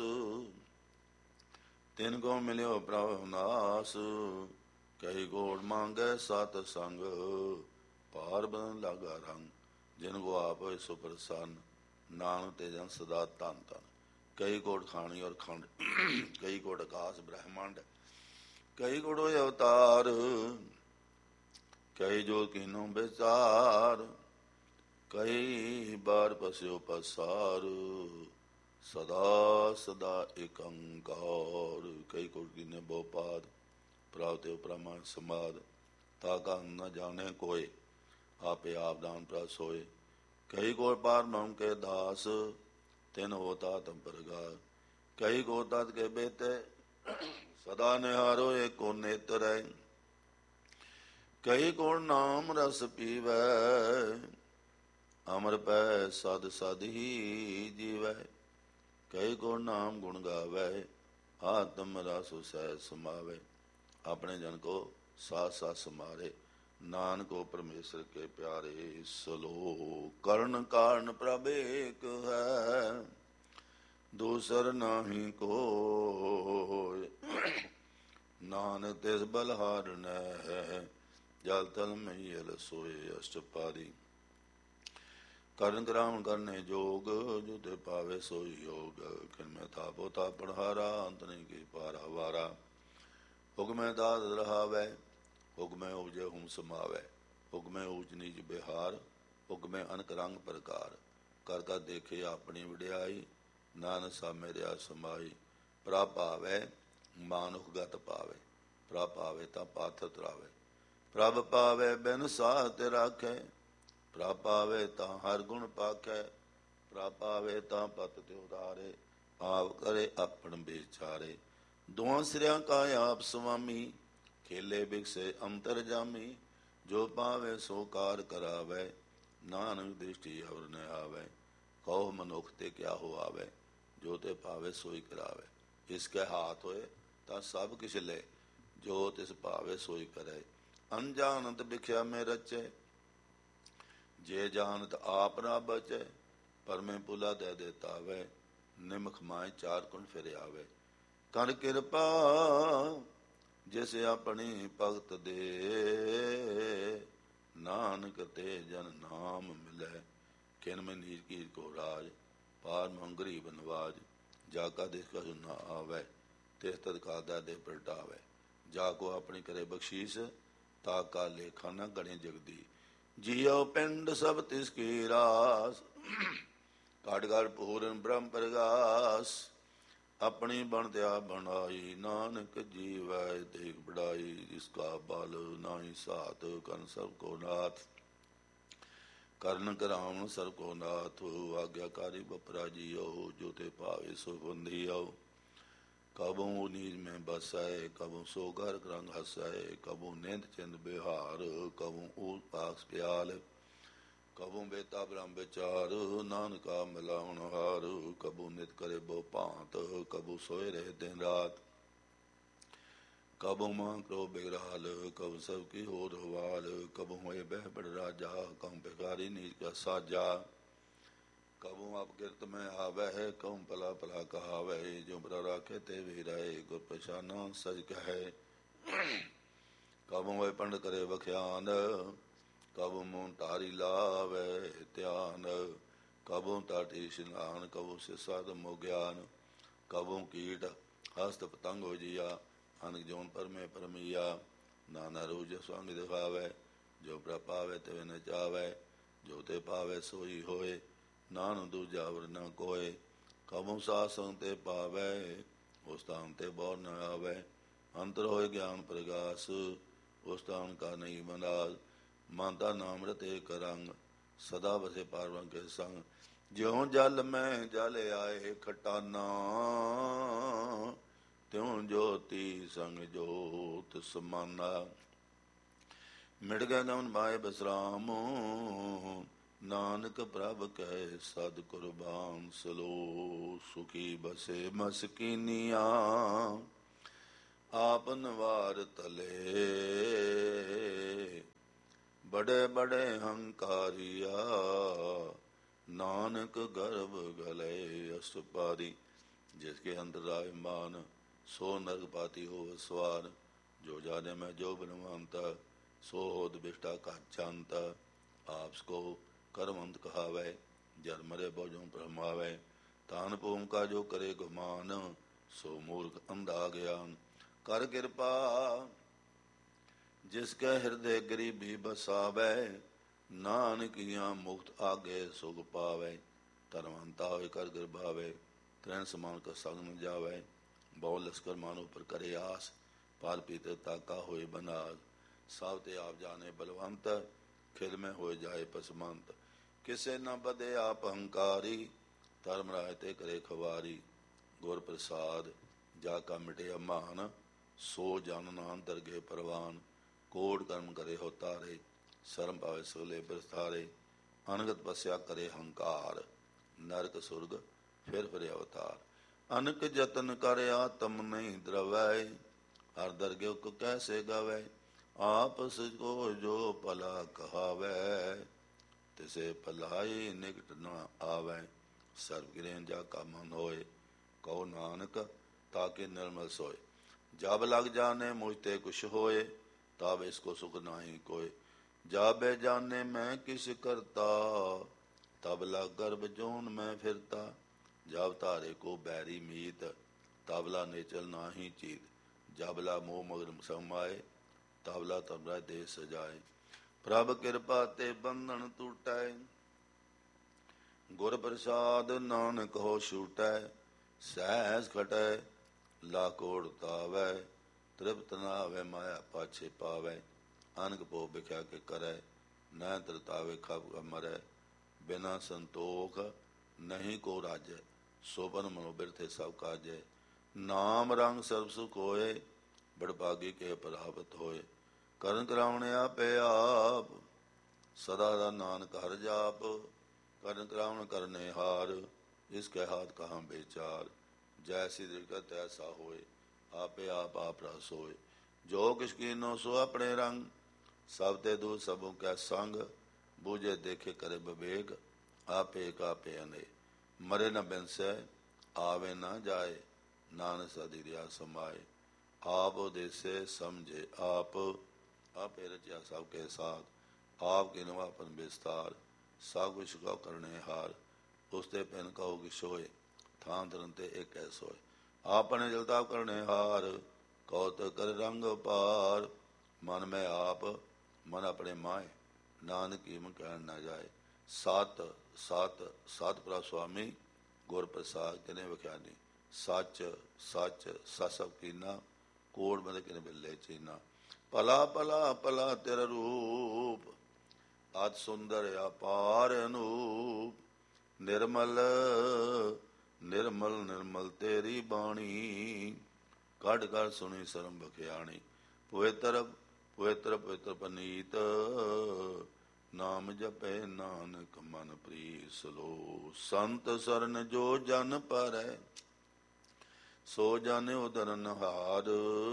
ਤਿਨ ਕੋ ਮਿਲਿਓ ਪ੍ਰਭ ਨਾਸ। ਕਈ ਕੋਟ ਮੰਗੈ ਸਤ ਸੰਗ, ਪਾਰ ਬ੍ਰਹਮ ਲਾਗਾ ਰੰਗ। ਜਿਨ ਕੋ ਆਪ ਹੋਏ ਸੋ ਪ੍ਰਸੰਨ, ਨਾਨਕ ਤੇ ਜਨ ਸਦਾ ਧਨ ਧਨ। ਕਈ ਕੋਟ ਖਾਣੀ ਔਰ ਖੰਡ, ਕਈ ਕੋਟ ਆਕਾਸ ਬ੍ਰਹਮੰਡ। ਕਈ ਕੋਟ ਹੋਏ ਅਵਤਾਰ, ਕਈ ਜੋ ਕੀਨੋ ਵਿਚਾਰ। ਕਈ ਬਾਰ ਪਸਿਓ ਪਸਾਰ, ਸਦਾ ਸਦਾ ਏਕ ਓੰਕਾਰ। ਕਈ ਕੋਟ ਕੀਨੇ ਬਹੁਪਾਦ, ਪ੍ਰਭ ਤੇ ਉਪਰਮਾ ਸਮਾਦ। ਤਾ ਕਾ ਨ ਜਾਣੇ ਕੋਇ, ਆਪੇ ਆਪ ਦਾਨ ਪ੍ਰਭ ਸੋਏ। ਕਈ ਕੋਟ ਪਾਰ ਬ੍ਰਹਮ ਕੇ ਦਾਸ, ਤਿਨ ਹੋਤਾ ਤਮ ਪ੍ਰਗਾਸ। ਕਈ ਕੋਟ ਤਤ ਕੇ ਬੇਤੇ, ਸਦਾ ਨਿਹਾਰੋ ਏਕੋ ਨੇਤਰੈ। ਕਈ ਕੋਟ ਨਾਮ ਰਸ ਪੀਵੈ, ਅਮਰ ਪੈ ਸਦ ਸਦ ਹੀ ਜੀਵੈ। ਕਈ ਕੋਟ ਨਾਮ ਗੁਣ ਗਾਵੈ, ਆਤਮ ਰਸ ਸਹਿ ਸਮਾਵੈ। ਆਪਣੇ ਜਨ ਕੋ ਸਾਥ ਸਾਥ ਸਮਾਰੇ, ਨਾਨਕ ਪਰਮੇਸ਼ਰ ਕੇ ਪਿਆਰੇ। ਸਲੋਕ ਕਰਨ ਕਾਰਨ ਪ੍ਰਭ ਏਕ ਹੈ, ਦੂਸਰ ਨਾਹੀ ਕੋਇ। ਨਾਨਕ ਤਿਸ ਬਲਹਾਰਨੈ ਹੈ, ਜਲ ਤਲ ਮਈਲ ਸੋਏ ਅਸ਼ਟਪਾਦੀ। ਕਰਨ ਕਰਾਵਣ ਕਰਨੇ ਜੋਗ, ਜੋ ਤੇ ਪਾਵੇ ਸੋਈ ਯੋਗ। ਕਿਨ ਮੈਂ ਥਾਪੋ ਥਾਪੜ ਹਾਰਾ, ਅੰਤ ਨਹੀਂ ਕੀ ਪਾਰਾ ਵਾਰਾ। ਹੁਕਮੈ ਦਾਤ ਰਹਾਵੈ, ਹੁਕਮੈ ਉਪਜੈ ਹੁਮ ਸਮਾਵੈ। ਹੁਕਮੈ ਊਚ ਨੀਚ ਬਿਹਾਰ, ਹੁਕਮੈ ਅਨਕ ਰੰਗ ਪ੍ਰਕਾਰ। ਕਰ ਕਰ ਦੇਖੇ ਆਪਣੀ ਵਡਿਆਈ, ਨਾਨਕ ਸਭ ਮੇਰਿਆ ਸਮਾਈ। ਪ੍ਰਭ ਭਾਵੈ ਮਾਨੁਖ ਗਤ ਪਾਵੇ, ਪ੍ਰਭ ਪਾਵੇ ਤਾਂ ਪਾਥਰ ਤਰਾਵੇ। ਪ੍ਰਭ ਪਾਵੇ ਬਿਨ ਸਾਹ ਤੇ ਰਾਖੈ, ਪ੍ਰਭ ਪਾਵੇ ਤਾਂ ਹਰ ਗੁਣ ਪਾਖੈ। ਪ੍ਰਭ ਪਾਵੇ ਤਾਂ ਪਤ ਤੇ ਉਤਾਰੇ, ਆਪ ਕਰੇ ਆਪਣ ਵਿਚਾਰੇ। ਦੋਹਾਂ ਸਿਰਿਆਂ ਕਾ ਆਪ ਸੁਆਮੀ, ਖੇਲੇ ਬਿਕਸੇ ਅੰਤਰ ਜਾਮੀ। ਜੋ ਪਾਵੇ ਸੋ ਕਾਰ ਕਰਾਵੈ, ਨਾਨਕ ਦ੍ਰਿਸ਼ਟੀ ਅਵਰ ਨ ਆਵੈ। ਕਹੋ ਮਨੁੱਖ ਤੇ ਕਿਆ ਹੋ ਆਵੈ, ਜੋ ਤੇ ਭਾਵੇ ਸੋਈ ਕਰਾਵੇ। ਇਸਕੇ ਹਾਥ ਹੋਏ ਤਾਂ ਸਭ ਕਿਛ ਲੈ, ਜੋ ਤਿਸ ਭਾਵੇ ਸੋਈ ਕਰੇ। ਅਨਜਾਨਤ ਬਿਖਿਆ ਮੈਂ ਰਚੈ, ਜੇ ਜਾਨਤ ਆਪ ਨਾ ਬਚੈ। ਪਰਮੇ ਪੁਲਾ ਦੇ ਦੇਤਾ ਵੈ, ਨਿਮਖ ਮਾਏ ਚਾਰ ਕੁਣ ਫਿਰ ਆਵੇ। ਕਰ ਕਿਰਪਾ ਜਿਸ ਆਪਣੀ ਭਗਤ ਦੇ, ਨਾਨਕ ਤੇ ਜਨ ਨਾਮ ਮਿਲੈ। ਕਿਨ ਮੈਂ ਨੀਚ ਕੀਰ ਕੋ ਰਾਜ, ਪਾਰ ਮਹੰ ਗਰੀਬ ਨਵਾਜ। ਜਾ ਕਾ ਦੇਖ ਕਛੁ ਨਾ ਆਵੈ, ਤਿਸ ਤਤਕਾਲ ਦੇ ਪਲਟਾਵੈ। ਜਾ ਕੋ ਆਪਣੀ ਕਰੇ ਬਖਸ਼ੀਸ, ਤਾ ਕਾ ਲੇਖਾ ਨਾ ਗਣੇ ਜਗਦੀ। ਜੀਉ ਪਿੰਡ ਸਭ ਤਿਸ ਕੀ ਰਾਸ, ਘਟ ਘਟ ਪੂਰਨ ਬ੍ਰਹਮ ਪ੍ਰਗਾਸ। ਆਪਣੀ ਬਣਦਿਆ ਬਣਾਈ, ਨਾਨਕ ਜੀਵੈ ਦੇਖ ਬੜਾਈ। ਜਿਸ ਕਾ ਬਲ ਨਾਹੀ ਸਾਥ, ਕਰਨ ਸਭ ਕੋ ਨਾਥ। ਕਰਨ ਕਰਾਵਨ ਸਭ ਕੋ ਨਾਥ, ਆਗਿਆਕਾਰੀ ਬਪਰਾ ਜੀਓ। ਜੋ ਤੇ ਭਾਵੇ ਸੋ ਬੰਧੀਓ। ਕਬੂ ਨੀਜ ਮੈਂ ਬਸੈ, ਕਬੂ ਸੋ ਘਰ ਰੰਗ ਹਸੈ। ਕਬੂ ਨਿੰਦ ਚਿੰਦ ਬਿਹਾਰ, ਕਬੂ ਊ ਪਾਸ ਪਿਆਲ। ਕਬੂ ਬੇਤਾ ਬ੍ਰਹਮ ਵਿਚਾਰ, ਨਾਨਕਾ ਮਿਲਾਵਣ ਹਾਰ। ਕਬੂ ਨਿਤ ਕਰੇ ਬੋ ਭਾਂਤ, ਕਬੂ ਸੋਏ ਰਹੇ ਦਿਨ ਰਾਤ। ਕਬੂ ਮਾਂ ਕਰੋ ਬਿਗਰਾਲ, ਕਬੂ ਸਭ ਕੀ ਹੋ ਰਵਾਲ। ਕਬੂ ਹੋਏ ਬਹਿ ਬੜ ਰਾਜਾ, ਕਬੂ ਭਿਖਾਰੀ ਨੀਚ ਕਾ ਸਾਜਾ। ਕਬੂ ਆਪ ਕਿਰਤ ਮੈਂ ਆਵੈ, ਕਬੂ ਭਲਾ ਭਲਾ ਕਹਾਵੈ। ਜੋ ਬਰਾ ਰਾਖੇ ਤੇ ਵੀ ਰਹੇ, ਗੁਰ ਪਛਾਨਾ ਸਜ ਕਹੈ। ਕਬੂ ਹੋਏ ਪੰਡ ਕਰੇ ਬਖਿਆਨ, ਕਬੂ ਮੂੰਹ ਧਾਰੀ ਲਾਵੈ ਧਿਆਨ। ਕਬੂ ਤਾਟੀ ਇਸ਼ਨਾਨ, ਕਬੂ ਸੇ ਸਾਧ ਮੋ ਗਿਆਨ। ਕਬੂ ਕੀਟ ਹਸਤ ਪਤੰਗ ਹੋ ਜੀਆ, ਅਨਕ ਜੋਨ ਪਰਮੇ ਪਰਮਈਆ। ਨਾਨਾ ਰੂਜ ਸੰਗ ਦਿਖਾਵੈ, ਜੋ ਪ੍ਰਪਾਵੈ ਤਿਵ ਨ ਚਾਵੈ। ਜੋ ਤੇ ਪਾਵੈ ਸੋਈ ਹੋਏ, ਨਾਨਕ ਦੂਜਾ ਵਰ ਨ ਕੋਇ। ਕਬੂ ਸਾਧ ਸੰਗ ਤੇ ਪਾਵੈ, ਉਸ ਸਥਾਨ ਤੇ ਬੌਰ ਨ ਆਵੈ। ਅੰਤਰ ਹੋਏ ਗਿਆਨ ਪ੍ਰਗਾਸ, ਉਸ ਸਥਾਨ ਕਾ ਨਹੀਂ ਬੰਦਾਸ। ਮਨ ਦਾ ਨਾਮ ਰਤੇ ਕਰੰਗ, ਸਦਾ ਵਸੇ ਪਾਰਵੰ ਕੇ ਸੰਗ। ਜਿਉ ਜਲ ਮੈਂ ਜਲ ਆਏ ਖਟਾਨਾ, ਤਿਉ ਜੋਤੀ ਸੰਗ ਜੋਤ ਸਮਾਨਾ। ਮਿਟ ਗਏ ਗਮਨ ਮਾਏ ਬਸਰਾਮ, ਨਾਨਕ ਪ੍ਰਭ ਕੈ ਸਦ ਕੁਰਬਾਨ। ਸਲੋ ਸੁਖੀ ਬਸੇ ਮਸਕੀਨੀਆਂ, ਆਪ ਨਵਾਰ ਤਲੇ। ਬੜੇ ਬੜੇ ਹੰਕਾਰੀਆ, ਨਾਨਕ ਗਰਭ ਗਲੇ ਅਸੁਪਾਰੀ। ਜਿਸ ਕੇ ਅੰਦਰ ਰਾਏ ਮਾਨ, ਸੋ ਨਰਕ ਪਾਤੀ ਹੋ ਸਵਾਰ। ਜੋ ਜਾਨੇ ਮੈਂ ਜੋ ਬਨਵੰਤ, ਸੋ ਹੋਦ ਬਿਸ਼ਟਾ ਕਾ ਚੰਤ। ਆਪਸ ਕੋ ਕਰਮੰਤ ਕਹਾਵੈ, ਜਰ ਮਰੇ ਬੋਝੋਂ ਭਰਮਾਵੈ। ਤਾਨ ਭੂਮ ਕਾ ਜੋ ਕਰੇ ਗੁਮਾਨ, ਸੋ ਮੂਰਖ ਅੰਧਾ ਗਿਆਨ। ਕਰ ਕਿਰਪਾ ਜਿਸ ਕੈ ਹਿਰਦੇ ਗਰੀਬੀ ਬਸਾਵੈ, ਨਾਨਕੀਆਂ ਮੁਕਤ ਆਗੇ ਸੁਖ ਪਾਵੈ। ਧਰਮੰਤਾ ਹੋਏ ਕਰ ਗਿਰਭਾਵੈ, ਤ੍ਰੈਣ ਸਮਾਨ ਕਾ ਸੰਗ ਨ ਜਾਵੈ। ਬਹੁ ਲਸਕਰ ਮਾਨ ਉਪਰ ਕਰੇ ਆਸ, ਪਾਲ ਪੀਤੇ ਤਾਕਾ ਹੋਏ ਬਨਾਸ। ਸਭ ਤੇ ਆਪ ਜਾਣੇ ਬਲਵੰਤ, ਖਿਲ ਮੈਂ ਹੋਏ ਜਾਏ ਪਸਮੰਤ। ਕਿਸੇ ਨ ਬਦੇ ਆਪ ਹੰਕਾਰੀ, ਧਰਮ ਰਾਏ ਤੇ ਕਰੇ ਖਵਾਰੀ। ਗੁਰ ਪ੍ਰਸਾਦ ਜਾ ਕਾ ਮਿਟੇ ਅਮਾਨ, ਸੋ ਜਨ ਨਾਮ ਦਰਗੇ ਪਰਵਾਨ। ਕੋਟ ਕਰਮ ਕਰੇ ਹੋ ਤਾਰੇ, ਸ਼ਰਮ ਪਾਵੇ ਸਗਲੇ ਬਿਰਥਾਰੇ। ਅਨਗਤ ਬਸਿਆ ਕਰੇ ਹੰਕਾਰ, ਨਰਕ ਸੁਰਗ ਫਿਰ ਫਿਰੇ ਅਵਤਾਰ। ਅਨਕ ਜਤਨ ਕਰ ਆਤਮ ਨਹੀਂ ਦਰਵੈ, ਹਰ ਦਰਗੇ ਕੋ ਕੈਸੇ ਗਵੈ। ਆਪਸ ਕੋ ਜੋ ਭਲਾ ਕਹਾਵੈ, ਤਿਸੇ ਭਲਾਈ ਨਿਕਟ ਨ ਆਵੈ। ਸਰਬ ਗਿਰੇ ਜਾ ਕਾ ਮਨ ਹੋਏ, ਕਹੋ ਨਾਨਕ ਤਾਕੇ ਨਿਰਮਲ ਸੋਏ। ਜਬ ਲਗ ਜਾਣੇ ਮੁਝ ਤੇ ਕੁਛ ਹੋਏ, ਤਬ ਇਸਕੋ ਸੁਖ ਨਾਹੀ ਕੋਇ। ਜਾਬੇ ਜਾਨੇ ਮੈਂ ਕਿਸ ਕਰਤਾ, ਤਬ ਲਗ ਗਰਭ ਜੋਨ ਮੈਂ ਫਿਰਤਾ। ਜਬ ਧਾਰੇ ਕੋ ਬੈਰੀ ਮੀਤ, ਤਬਲਾ ਨੇਚਲ ਨਾਹੀ ਚੀਤ। ਜਬਲਾ ਮੋਹ ਮਗਰ ਸਮਾਏ, ਤਬਲਾ ਤਬਲਾ ਦੇ ਸਜਾਏ। ਪ੍ਰਭ ਕਿਰਪਾ ਤੇ ਬੰਧਨ ਟੂਟੈ, ਗੁਰ ਪ੍ਰਸਾਦ ਨਾਨਕ ਹੋ ਛੂਟੈ। ਸਹਿਜ ਖਟੈ ਲਾਕੋੜ ਤਾਵੈ, ਤ੍ਰਿਪਤ ਨ ਆਵੈ ਮਾਇਆ ਪਾਛੇ ਪਾਵੈ। ਅਨਕ ਭੋ ਬਿਖਿਆ ਕੇ ਕਰੈ, ਨਹਿ ਤਰਤਾਵੇ ਖਪ ਮਰੈ। ਬਿਨਾ ਸੰਤੋਖ ਨਹੀਂ ਕੋ ਰਾਜੈ, ਸੋਪਨ ਮਨੋ ਬਿਰਥੇ ਸਭ ਕਾਜੈ। ਨਾਮ ਰੰਗ ਸਰਬ ਸੁਖ ਹੋਏ, ਬੜਭਾਗੀ ਕੇ ਪ੍ਰਾਪਤ ਹੋਏ। ਕਰਨ ਕਰਾਉਣੇ ਆਪੇ ਆਪ, ਸਦਾ ਦਾ ਨਾਨਕ ਹਰਿ ਜਾਪ। ਕਰਨ ਕਰਾਉਣ ਕਰਨੇ ਹਾਰ, ਇਸ ਕੇ ਹਾਥ ਕਹਾਂ ਬੇਚਾਰ। ਜੈਸੀ ਦ੍ਰਿਗਤ ਤੈਸਾ ਹੋਏ, ਆਪੇ ਆਪ ਆਪ ਰਸ ਹੋਏ। ਜੋ ਕਿਛ ਕੀਨੋ ਸੋ ਆਪਣੇ ਰੰਗ, ਸਭ ਤੇ ਦੂਰ ਸਭੋਂ ਕੈ ਸੰਗ। ਬੂਝੇ ਦੇਖੇ ਕਰੇ ਵਿਵੇਕ, ਆਪੇ ਕਾਪੇ ਅਨੇ। ਮਰੇ ਨ ਬਿਨਸੈ ਆਵੇ ਨਾ ਜਾਏ, ਨਾਨਕ ਸਦੀ ਰਿਆ ਸਮਾਏ। ਆਪ ਉਦੇਸੇ ਸਮਝੇ ਆਪ, ਆਪੇ ਰਚਿਆ ਸਭ ਕੇ ਸਾਥ। ਆਪ ਕੇ ਨਵਾਪਨ ਵਿਸਤਾਰ, ਸਭ ਕੁਛ ਕਉ ਕਰਨੇ ਹਾਰ। ਉਸਤੇ ਪਿਨ ਕਹੋ ਕਿ ਸੋਏ, ਥਾਂ ਧਰਨ ਤੇ ਇੱਕ ਐਸੋ ਹੈ। ਆਪਣੇ ਜਲਤਾ ਕਰਨੇ ਹਾਰ, ਕੌਤਕ ਕਰ ਰੰਗ ਪਾਰ। ਮਨ ਮੈਂ ਆਪ, ਮਨ ਆਪਣੇ ਮਾਏ, ਨਾਨਕ ਈਮ ਕਹਿਣ ਨਾ ਜਾਏ। ਸਤ ਸਤ ਸਤ ਪ੍ਰਭ ਸੁਆਮੀ, ਗੁਰ ਪ੍ਰਸਾਦ ਕਿਨੇ ਵਿਖਿਆਨੀ। ਸੱਚ ਸੱਚ ਸਤ ਸਭ ਕੀਨਾ, ਕੋੜ ਮਦ ਕਿਨ ਬਿੱਲੇ ਚੀਨਾ। ਭਲਾ ਭਲਾ ਭਲਾ ਤੇਰਾ ਰੂਪ, ਅਤਿ ਸੁੰਦਰ ਅਪਾਰ ਅਨੂਪ। ਨਿਰਮਲ ਨਿਰਮਲ ਨਿਰਮਲ ਤੇਰੀ ਬਾਣੀ, ਕੱਢ ਕੱਢ ਸੁਣੀ ਸਰਮ ਬਖਿਆਣੀ। ਪਵਿੱਤਰ ਪਵਿੱਤਰ ਪਵਿੱਤਰ ਪਨੀਤ, ਨਾਮ ਜਪੈ ਨਾਨਕ ਮਨ ਪ੍ਰੀਤ ਲੋ। ਸੰਤ ਸਰਨ ਜੋ ਜਨ ਪਰੈ, ਸੋ ਜਨ ਉਦਰਨ ਹਾਰ।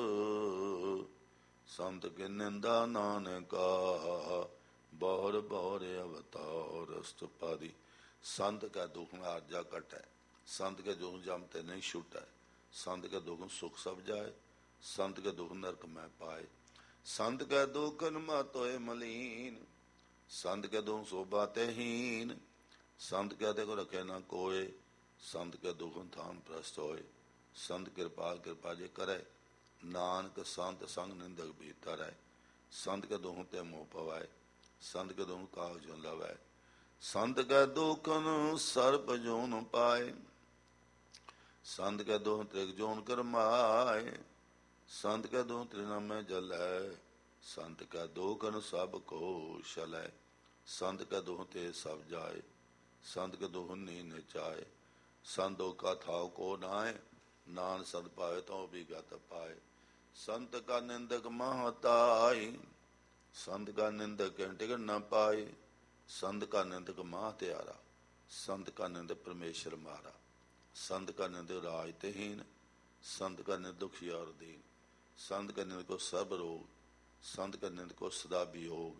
ਸੰਤ ਕੀ ਨਿੰਦਾ ਨਾਨਕਾ, ਬਹੁਰ ਬਹੁਰ ਅਵਤਾਰ। ਅਸ਼ਟਪਦੀ। संत का दुख में आर्जा कट है, संत के दुख जम ते नहीं छूटा है। संत के दुख सुख सब जाए, संत के दुख नरक में पाए। संत के दुख मातोए मलीन, संत के दुख शोभा ते हीन। संत के देखो रखे ना कोय, संत के दुख थान प्रस्त होए। संत कृपा कृपा जे करे, नानक संत संग निंदक भीतर है। संत के दुख ते मोह पवाए, संत के दुख काग जो लवै। संत कै दुखन सर्प जोन पाए, संत कै दुख त्रिग जोन करमाए। संत कै दुख त्रिनामे जलै, संत कै दुखन सब को शलै। संत कै दुख ते सब जाए, संत के दुख नी निचाए। संत दुखा थाव को नाए, नान संत पावे तो भी गत पाए। संत का निंदक महताई, संत का निंदक टिक न पाए। संत का निंदक माह त्यारा, संत का निंदक परमेश्वर मारा। संत का निंदक राज तेहीन, संत का निंदक दुखियार दीन। संत का निंदक को सब रोग, संत का निंदक को सदा वियोग।